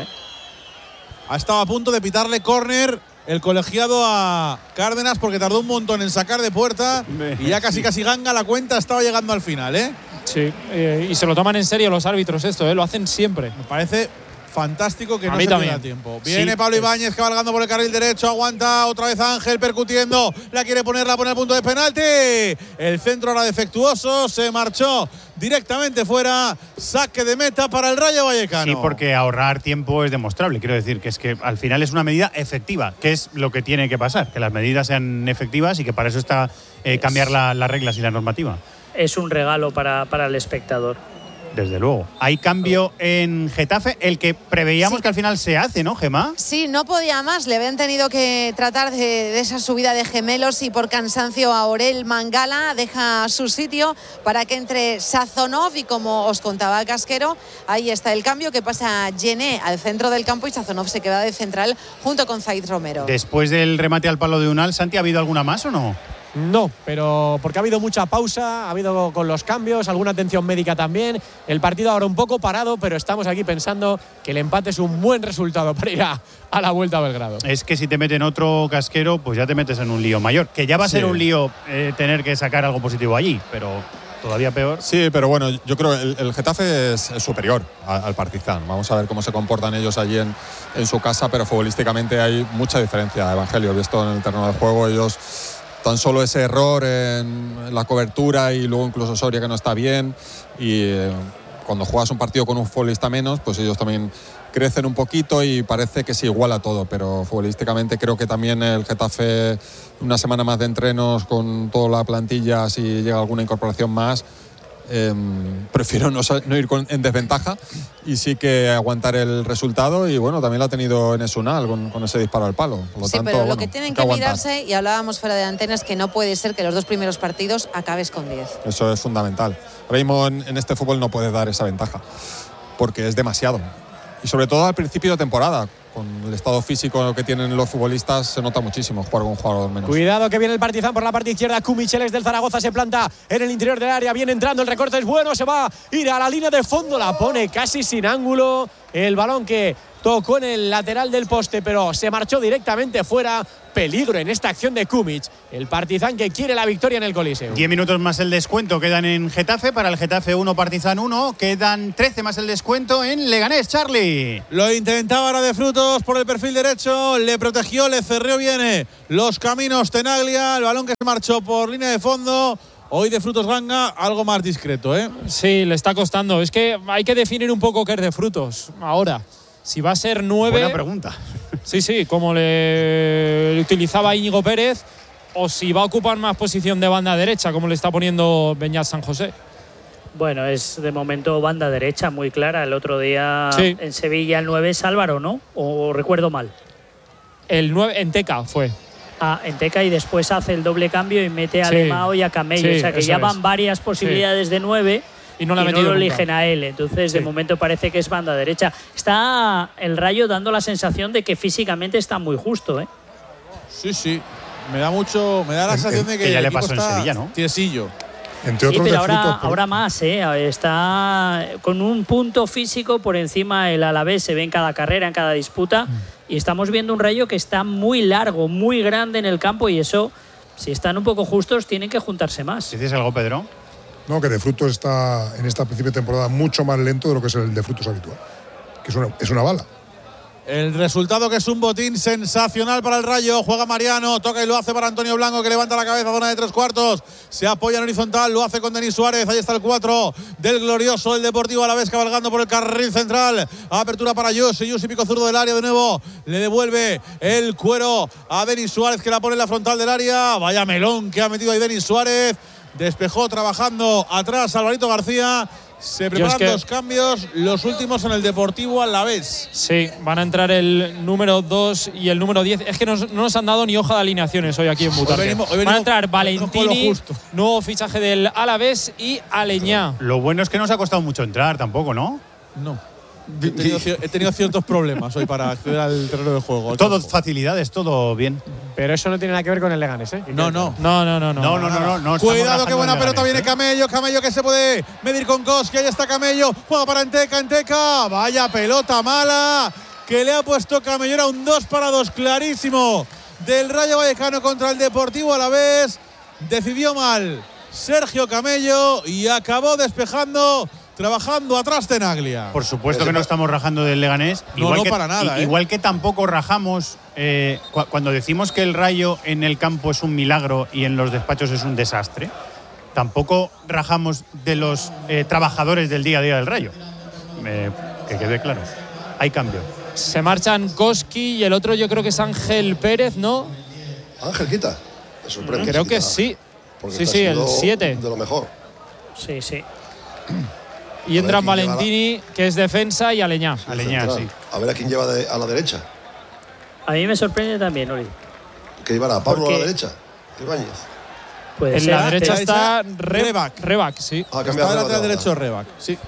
Ha estado a punto de pitarle córner el colegiado a Cárdenas porque tardó un montón en sacar de puerta y ya casi ganga la cuenta, estaba llegando al final. Sí, y se lo toman en serio los árbitros esto, lo hacen siempre. Me parece fantástico que no se pierda tiempo. Viene Pablo Ibáñez cabalgando por el carril derecho, aguanta otra vez Ángel percutiendo, la quiere poner, la pone al punto de penalti. El centro era defectuoso, se marchó directamente fuera, saque de meta para el Rayo Vallecano. Sí, porque ahorrar tiempo es demostrable. Quiero decir que es que al final es una medida efectiva, que es lo que tiene que pasar, que las medidas sean efectivas y que para eso está cambiar las reglas y la normativa. Es un regalo para el espectador. Desde luego. Hay cambio en Getafe, el que preveíamos que al final se hace, ¿no, Gemma? Sí, no podía más. Le habían tenido que tratar de esa subida de gemelos y por cansancio a Aurel Mangala deja su sitio para que entre Sazonov y, como os contaba Casquero, ahí está el cambio, que pasa Gené al centro del campo y Sazonov se queda de central junto con Zaid Romero. Después del remate al palo de Unal, Santi, ¿ha habido alguna más o no? No, pero porque ha habido mucha pausa, ha habido con los cambios, alguna atención médica también. El partido ahora un poco parado, pero estamos aquí pensando que el empate es un buen resultado para ir a la Vuelta a Belgrado. Es que si te meten otro Casquero, pues ya te metes en un lío mayor. Que ya va a ser un lío tener que sacar algo positivo allí, pero todavía peor. Sí, pero bueno, yo creo que el Getafe es superior al Partizan. Vamos a ver cómo se comportan ellos allí en su casa, pero futbolísticamente hay mucha diferencia. Evangelio, visto en el terreno del juego, ellos… Tan solo ese error en la cobertura y luego incluso Soria que no está bien, y cuando juegas un partido con un futbolista menos, pues ellos también crecen un poquito y parece que se iguala todo, pero futbolísticamente creo que también el Getafe, una semana más de entrenos con toda la plantilla, si llega alguna incorporación más, prefiero no ir en desventaja y sí que aguantar el resultado, y bueno, también lo ha tenido en Esunal con ese disparo al palo. Por lo tanto, pero lo que tienen que mirarse, y hablábamos fuera de antenas, que no puede ser que los 2 primeros partidos acabes con 10. Eso es fundamental. Ahora mismo en este fútbol no puedes dar esa ventaja porque es demasiado, y sobre todo al principio de temporada. Con el estado físico que tienen los futbolistas se nota muchísimo jugar con un jugador menos. Cuidado que viene el Partizan por la parte izquierda. Kumicheles del Zaragoza se planta en el interior del área. Viene entrando, el recorte es bueno. Se va a ir a la línea de fondo. La pone casi sin ángulo. El balón que tocó en el lateral del poste, pero se marchó directamente fuera. Peligro en esta acción de Kumic. El Partizan que quiere la victoria en el Coliseo. 10 minutos más el descuento quedan en Getafe. Para el Getafe 1, Partizan 1. Quedan 13 más el descuento en Leganés. Charlie. Lo intentaba ahora de Frutos por el perfil derecho. Le protegió, le cerró bien los caminos Tenaglia. El balón que se marchó por línea de fondo. Hoy de Frutos Ganga algo más discreto, Sí, le está costando. Es que hay que definir un poco qué es de Frutos ahora. Si va a ser 9… Buena pregunta. Sí, como le utilizaba Íñigo Pérez, o si va a ocupar más posición de banda derecha, como le está poniendo Beñat San José. Bueno, es de momento banda derecha muy clara. El otro día en Sevilla el 9 es Álvaro, ¿no? ¿O recuerdo mal? El 9 en Teca fue. En Teca, y después hace el doble cambio y mete a Lemao y a Camello. O sea que ya van varias posibilidades de 9. Y no lo eligen a él. Entonces, de momento parece que es banda derecha. Está el Rayo dando la sensación de que físicamente está muy justo, Sí. Me da la sensación de que ya le pasó en Sevilla, ¿no? Tiesillo. Entre otros, pero ahora más, Está con un punto físico por encima el Alavés. Se ve en cada carrera, en cada disputa. y estamos viendo un Rayo que está muy largo, muy grande en el campo, y eso, si están un poco justos, tienen que juntarse más. ¿Dices algo, Pedro? No, que De Frutos está en esta principio de temporada mucho más lento de lo que es el De Frutos habitual. Que es una bala. El resultado, que es un botín sensacional para el Rayo. Juega Mariano, toca y lo hace para Antonio Blanco, que levanta la cabeza, zona de 3/4. Se apoya en horizontal, lo hace con Denis Suárez. Ahí está el 4 del glorioso, el Deportivo Alavés, cabalgando por el carril central. Apertura para Yusi pico zurdo del área de nuevo. Le devuelve el cuero a Denis Suárez, que la pone en la frontal del área. Vaya melón que ha metido ahí Denis Suárez. Despejó trabajando atrás Alvarito García. Se preparan dos cambios, los últimos en el Deportivo Alavés. Sí, van a entrar el número 2 y el número 10. Es que no nos han dado ni hoja de alineaciones hoy aquí en Butarque. Van a entrar Valentini, nuevo fichaje del Alavés, y Aleñá. Lo bueno es que no os ha costado mucho entrar tampoco, ¿no? No. He tenido ciertos problemas hoy para acceder al terreno de juego. Todo facilidades, todo bien. Pero eso no tiene nada que ver con el Leganés, ¿eh? No. Cuidado, qué buena pelota viene Camello que se puede medir con Koski. Ahí está Camello, juega para Enteca. Vaya pelota mala que le ha puesto Camello. Era un 2-2 clarísimo del Rayo Vallecano contra el Deportivo Alavés. Decidió mal Sergio Camello y acabó despejando, trabajando atrás Tenaglia. Por supuesto que no estamos rajando del Leganés. No, para nada. Igual que tampoco rajamos cuando decimos que el Rayo en el campo es un milagro y en los despachos es un desastre. Tampoco rajamos de los trabajadores del día a día del Rayo. Que quede claro. Hay cambio. Se marchan Koski y el otro yo creo que es Ángel Pérez, ¿no? Ángel Quita. Me sorprende. Creo que sí. Sí, el 7. De lo mejor. Sí. Y entran Valentini, que es defensa, y Aleñá. Sí. A ver a quién lleva a la derecha. A mí me sorprende también, Oli. ¿Que llevará a Pablo a la derecha? Ibáñez. En la derecha está Rebac, sí. Está el lateral derecho Rebac, sí.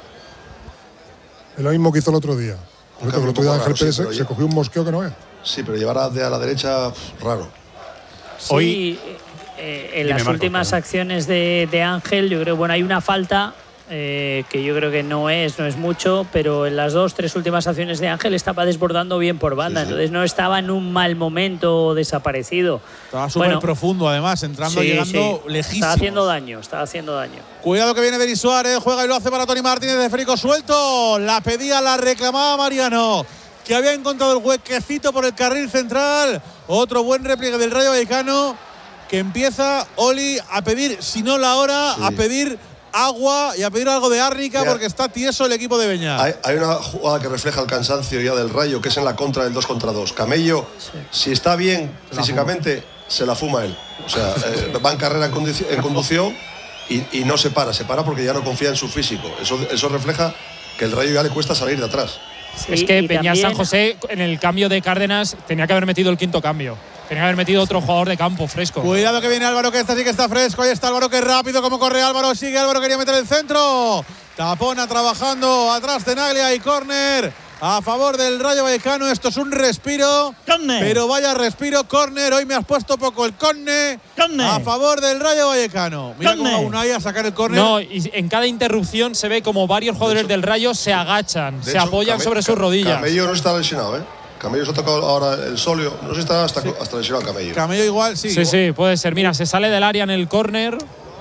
Es lo mismo que hizo el otro día. El otro día Ángel Pérez se cogió un mosqueo que no es. Sí, pero llevar a la derecha, raro. Sí, hoy, en las últimas acciones de Ángel, yo creo, bueno, hay una falta que yo creo que no es mucho, pero en las 2-3 últimas acciones de Ángel estaba desbordando bien por banda, entonces no estaba en un mal momento desaparecido. Estaba súper profundo, además, entrando, llegando lejísimo. Estaba haciendo daño. Cuidado que viene Denis Suárez, juega y lo hace para Toni Martínez de Férico suelto. La pedía, la reclamaba Mariano, que había encontrado el huequecito por el carril central. Otro buen repliegue del Rayo Vallecano, que empieza, Oli, a pedir, si no la hora, a pedir agua y a pedir algo de árnica, porque está tieso el equipo de Beñat. Hay una jugada que refleja el cansancio ya del Rayo, que es en la contra del 2 contra 2. Camello, si está bien físicamente, se la fuma él. O sea, va en carrera en conducción y no se para porque ya no confía en su físico. Eso refleja que el Rayo ya le cuesta salir de atrás. Sí, es que Beñat San José, en el cambio de Cárdenas, tenía que haber metido el quinto cambio. Tenía que haber metido otro jugador de campo fresco. Cuidado que viene Álvaro, que sí que está fresco. Ahí está Álvaro, que rápido, como corre Álvaro. Sigue Álvaro, quería meter el centro. Tapona trabajando atrás Tenaglia y córner a favor del Rayo Vallecano. Esto es un respiro. Córner. Pero vaya respiro, córner. Hoy me has puesto poco el córner. A favor del Rayo Vallecano. Mira cómo va Unai a sacar el córner. No, y en cada interrupción se ve como varios jugadores del Rayo se agachan, se apoyan sobre sus rodillas. Camello no está lesionado, ¿eh? Camello se ha tocado ahora el sóleo. No sé si está hasta lesionado Camello. Camello igual, sí. Sí, puede ser. Mira, se sale del área en el córner.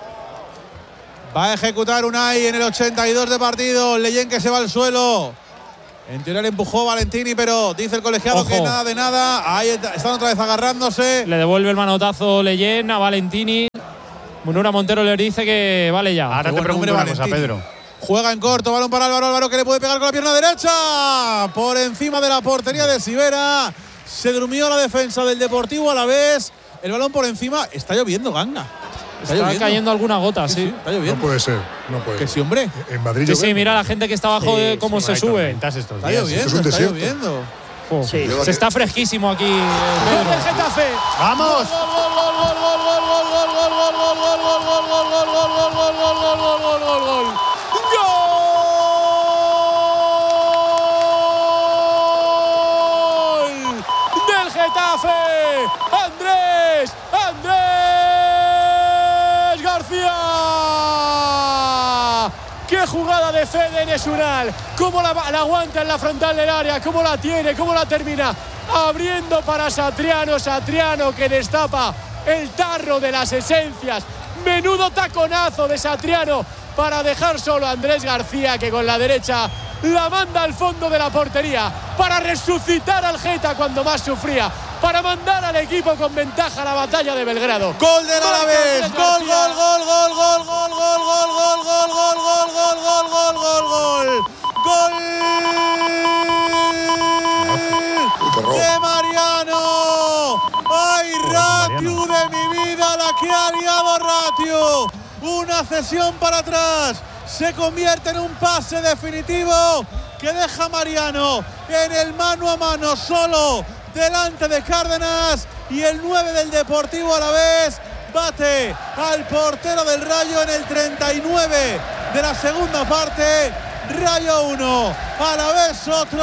Va a ejecutar Unai en el 82 de partido. Leyen, que se va al suelo. En teoría le empujó Valentini, pero dice el colegiado que nada de nada. Ahí están otra vez agarrándose. Le devuelve el manotazo Leyen a Valentini. Munura Montero le dice que vale ya. Ahora te pregunto una cosa, Pedro. Juega en corto, balón para Álvaro, que le puede pegar con la pierna derecha. Por encima de la portería de Sivera. Se durmió la defensa del Deportivo Alavés. El balón por encima. Está lloviendo, Ganga. Está cayendo alguna gota, sí. Está lloviendo. No puede ser, no puede. Que sí, hombre. En Madrid sí, mira la gente que está abajo de cómo se sube. Está lloviendo, está lloviendo. Se está fresquísimo aquí. ¡Gol del Getafe! ¡Vamos! ¡Del Getafe! ¡Andrés García! ¡Qué jugada de Fede Nesunal! ¿Cómo la aguanta en la frontal del área? ¿Cómo la tiene? ¿Cómo la termina? abriendo para Satriano. Satriano que destapa el tarro de las esencias. Menudo taconazo de Satriano para dejar solo a Andrés García, que con la derecha la manda al fondo de la portería para resucitar al Geta cuando más sufría, para mandar al equipo con ventaja a la batalla de Belgrado. Gol del Alavés. Gol, gol, gol, gol, gol, gol, gol, gol, gol, gol, gol, gol, gol, gol, gol, gol. Gol de Mariano. ¡Ay, Ratiu de mi vida, la que ha liado Ratiu! Una cesión para atrás. Se convierte en un pase definitivo que deja a Mariano en el mano a mano solo delante de Cárdenas, y el 9 del Deportivo Alavés bate al portero del Rayo en el 39 de la segunda parte. Rayo 1, Alavés otro.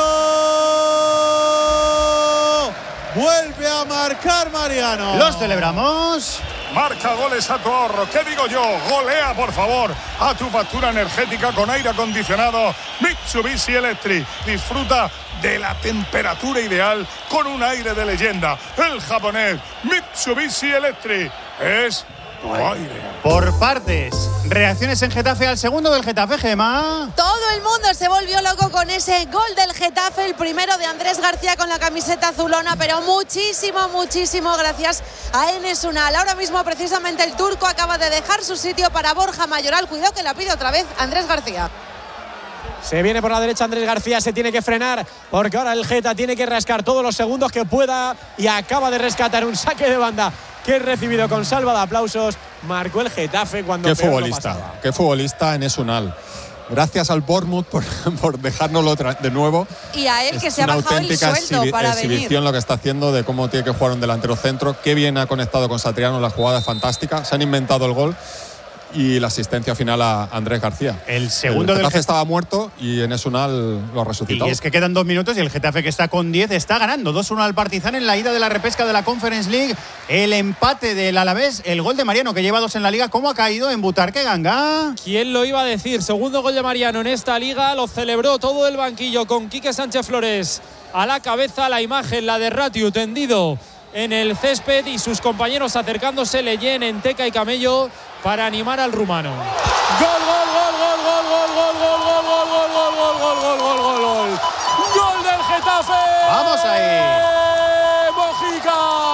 Vuelve a marcar Mariano. Los celebramos. Marca goles a tu ahorro. ¿Qué digo yo? Golea, por favor, a tu factura energética con aire acondicionado Mitsubishi Electric. Disfruta de la temperatura ideal con un aire de leyenda. El japonés Mitsubishi Electric es tu aire. Por partes, reacciones en Getafe al segundo del Getafe, Gemma. Todo el mundo se volvió loco con ese gol del Getafe, el primero de Andrés García con la camiseta azulona, pero muchísimo gracias a Enes Unal. Ahora mismo precisamente el turco acaba de dejar su sitio para Borja Mayoral. Cuidado que la pide otra vez Andrés García. Se viene por la derecha Andrés García, se tiene que frenar porque ahora el Geta tiene que rascar todos los segundos que pueda, y acaba de rescatar un saque de banda que he recibido con salva de aplausos. Marcó el Getafe cuando qué futbolista Enes Unal. Gracias al Bournemouth por dejárnoslo de nuevo. Y a él, que se ha bajado el sueldo para exhibición lo que está haciendo de cómo tiene que jugar un delantero centro. Qué bien ha conectado con Satriano, la jugada es fantástica. Se han inventado el gol y la asistencia final a Andrés García. El segundo del Getafe estaba muerto y Enes Unal lo ha resucitado. Y es que quedan 2 minutos y el Getafe, que está con 10, está ganando 2-1 al Partizan en la ida de la repesca de la Conference League. El empate del Alavés, el gol de Mariano, que lleva 2 en la liga. ¿Cómo ha caído en Butarque, Ganga? ¿Quién lo iba a decir? Segundo gol de Mariano en esta liga. Lo celebró todo el banquillo con Quique Sánchez Flores a la cabeza. La imagen, la de Ratiu tendido en el césped y sus compañeros acercándose, Leyen, Enteca y Camello, para animar al rumano. Gol, gol, gol, gol, gol, gol, gol, gol, gol, gol, gol, gol, gol, gol, gol, gol, gol. Gol del Getafe. Vamos ahí. Mojica.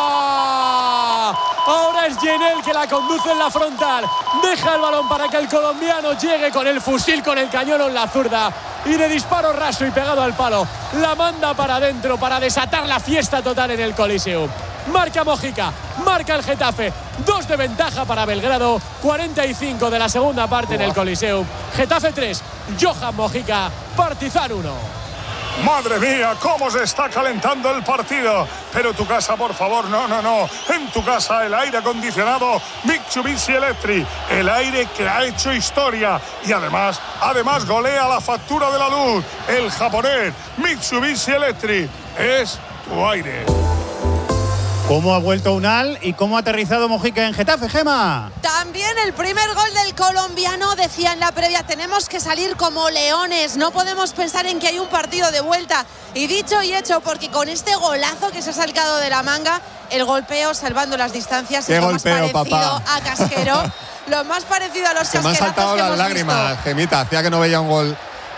Ahora es Yenel que la conduce en la frontal. Deja el balón para que el colombiano llegue con el fusil, con el cañón en la zurda, y de disparo raso y pegado al palo la manda para adentro para desatar la fiesta total en el Coliseum. Marca Mojica, marca el Getafe. 2 de ventaja para Belgrado. 45 de la segunda parte en el Coliseum. Getafe 3, Johan Mojica, Partizan 1. Madre mía, cómo se está calentando el partido. Pero tu casa, por favor, no. En tu casa el aire acondicionado Mitsubishi Electric. El aire que ha hecho historia. Y además golea la factura de la luz. El japonés Mitsubishi Electric es tu aire. ¿Cómo ha vuelto Unal y cómo ha aterrizado Mojica en Getafe, Gema? También el primer gol del colombiano. Decía en la previa, tenemos que salir como leones, no podemos pensar en que hay un partido de vuelta. Y dicho y hecho, porque con este golazo que se ha sacado de la manga, el golpeo, salvando las distancias, es lo más parecido a Casquero. Lo más parecido a los casquerazos. Me han saltado las lágrimas, Gemita. Hacía que no veía un gol.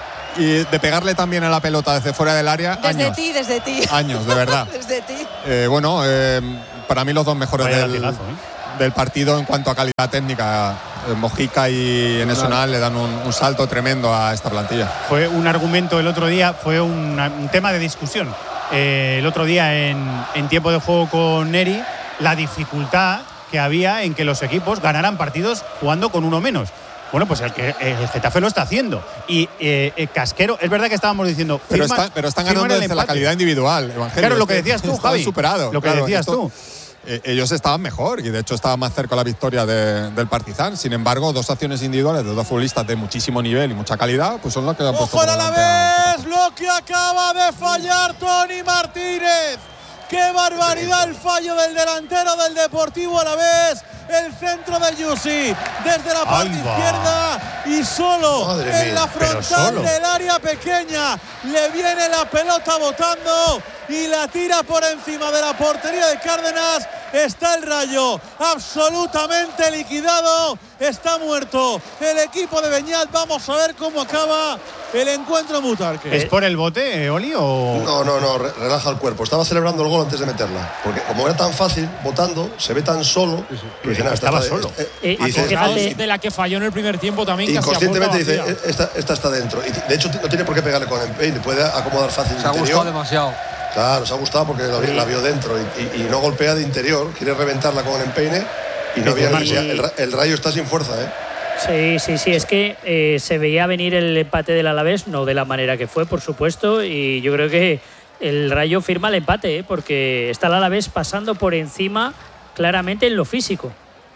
Y de pegarle también a la pelota desde fuera del área. Desde ti. Años, de verdad. Desde ti. Para mí los 2 mejores del partido en cuanto a calidad técnica. Mojica y Enes Unal le dan un salto tremendo a esta plantilla. Fue un argumento el otro día, fue un tema de discusión. El otro día en tiempo de juego con Neri, la dificultad que había en que los equipos ganaran partidos jugando con uno menos. Bueno, pues el Getafe lo está haciendo. Y Casquero, es verdad que estábamos diciendo. Pero están ganando desde la calidad individual, Evangelio. Claro, lo que decías tú, Javi. Superado. Lo que decías tú. Ellos estaban mejor y de hecho estaban más cerca de la victoria del Partizan. Sin embargo, 2 acciones individuales de 2 futbolistas de muchísimo nivel y mucha calidad, pues son los que han puesto. ¡Ojo a la vez! Lo que acaba de fallar Tony Martínez. ¡Qué barbaridad el fallo del delantero del Deportivo Alavés! El centro de Yusi desde la parte izquierda y solo en la frontal del área pequeña le viene la pelota botando y la tira por encima de la portería de Cárdenas. Está el Rayo absolutamente liquidado, está muerto el equipo de Beñat. Vamos a ver cómo acaba el encuentro en Butarque. ¿Es por el bote, Oli? O... No, relaja el cuerpo. Estaba celebrando el gol antes de meterla, porque como era tan fácil, votando, se ve tan solo. Que dice, estaba solo. Y dice, de la que falló en el primer tiempo también. Inconscientemente dice, esta está dentro. Y de hecho no tiene por qué pegarle con empeine, puede acomodar fácil. Se ha gustado demasiado. Claro, se ha gustado porque la vio dentro y no golpea de interior, quiere reventarla con el empeine y no había el Rayo está sin fuerza, ¿eh? Sí, es que se veía venir el empate del Alavés, no de la manera que fue, por supuesto, y yo creo que el Rayo firma el empate, porque está el Alavés pasando por encima claramente en lo físico.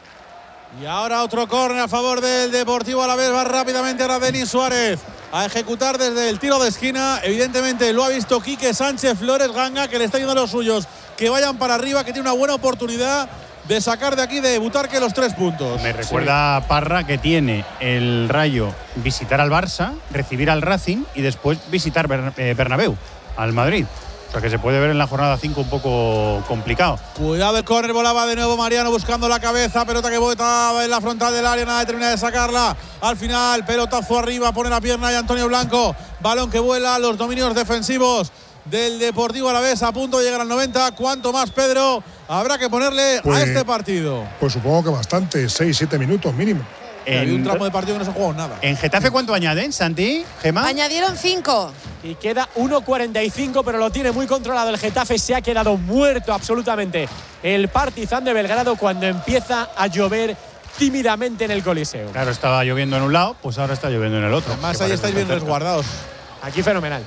Y ahora otro córner a favor del Deportivo Alavés. Va rápidamente ahora Denis Suárez a ejecutar desde el tiro de esquina. Evidentemente lo ha visto Quique Sánchez Flores Ganga, que le está yendo a los suyos que vayan para arriba, que tiene una buena oportunidad de sacar de aquí, de Butarque, los 3 puntos. Me recuerda a Parra que tiene el Rayo visitar al Barça, recibir al Racing y después visitar Bernabéu, al Madrid. O sea que se puede ver en la jornada 5 un poco complicado. Cuidado, el córner, volaba de nuevo Mariano buscando la cabeza, pelota que bota en la frontal del área, nada de terminar de sacarla. Al final, pelotazo arriba, pone la pierna y Antonio Blanco, balón que vuela, los dominios defensivos del Deportivo Alavés a punto de llegar al 90. ¿Cuánto más, Pedro, habrá que ponerle a este partido? Pues supongo que bastante, 6-7 minutos mínimo. Hay un tramo de partido que no se juega nada. ¿En Getafe cuánto añaden, Santi? ¿Gema? Añadieron 5. Y queda 1.45, pero lo tiene muy controlado el Getafe. Se ha quedado muerto absolutamente el Partizan de Belgrado cuando empieza a llover tímidamente en el Coliseo. Claro, estaba lloviendo en un lado, pues ahora está lloviendo en el otro. Además, ahí estáis bien resguardados. Aquí fenomenal.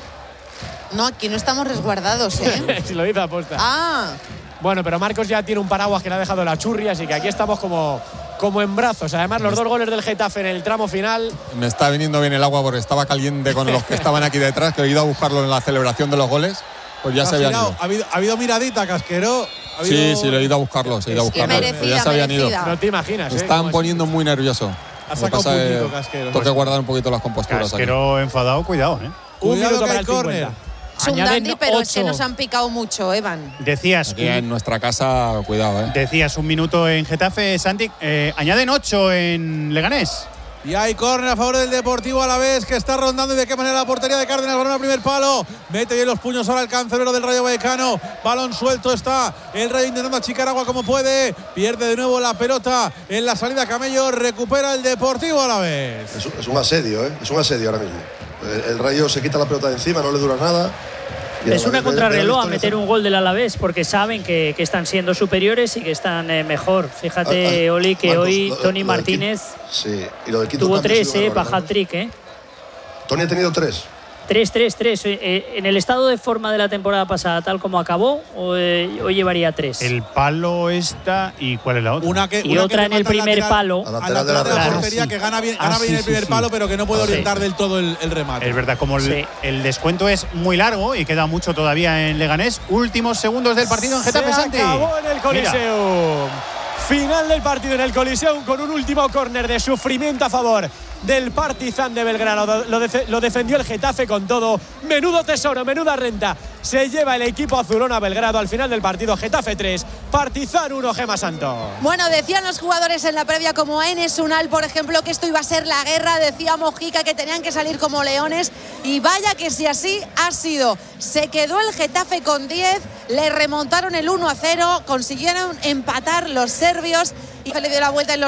No, aquí no estamos resguardados, ¿eh? Si lo dice aposta. Ah. Bueno, pero Marcos ya tiene un paraguas que le ha dejado la churri, así que aquí estamos como en brazos. Además, los 2 goles del Getafe en el tramo final. Me está viniendo bien el agua porque estaba caliente con los que estaban aquí detrás, que he ido a buscarlo en la celebración de los goles. Pues ya se habían ido. Ha habido miradita, Casquero. Sí, lo he ido a buscarlo. Merecida, pues ya se habían ido. No te imaginas. Me están poniendo muy nervioso. Ha sacado un puntito, Casquero. Tengo que guardar un poquito las composturas. Casquero enfadado, cuidado, Un minuto para el córner. Es un dandy, pero es que nos han picado mucho, Evan. Decías aquí en nuestra casa, cuidado, Decías un minuto en Getafe, Santi. Añaden 8 en Leganés. Y hay córner a favor del Deportivo Alavés, que está rondando y de qué manera la portería de Cárdenas. Balón al primer palo, mete bien los puños ahora el cancerbero del Rayo Vallecano. Balón suelto está el Rayo intentando achicar agua como puede. Pierde de nuevo la pelota en la salida Camello. Recupera el Deportivo Alavés. Es un asedio, es un asedio ahora mismo. El Rayo se quita la pelota de encima, no le dura nada. Es una contrarreloj a meter un gol del Alavés, porque saben que están siendo superiores y que están mejor. Fíjate, Oli, que Marcos, hoy Tony Martínez tuvo 3 para hat-trick. Tony ha tenido 3. 3. En el estado de forma de la temporada pasada, tal como acabó, hoy llevaría 3. El palo está. ¿Y cuál es la otra? Otra en el primer palo. A la lateral de la portería, que gana bien el primer palo, pero que no puede orientar del todo el remate. Es verdad, como el descuento es muy largo y queda mucho todavía en Leganés. Últimos segundos del partido en Getafe, Santi. Acabó en el Coliseo. Final del partido en el Coliseo con un último córner de sufrimiento a favor del Partizan de Belgrado. Lo defendió el Getafe con todo. Menudo tesoro, menuda renta se lleva el equipo azulón a Belgrado al final del partido. Getafe 3, Partizan 1, Gema Santo. Bueno, decían los jugadores en la previa, como Enes Unal, por ejemplo, que esto iba a ser la guerra. Decía Mojica que tenían que salir como leones, y vaya que si así ha sido. Se quedó el Getafe con 10, le remontaron el 1-0, consiguieron empatar los serbios y le dio la vuelta en los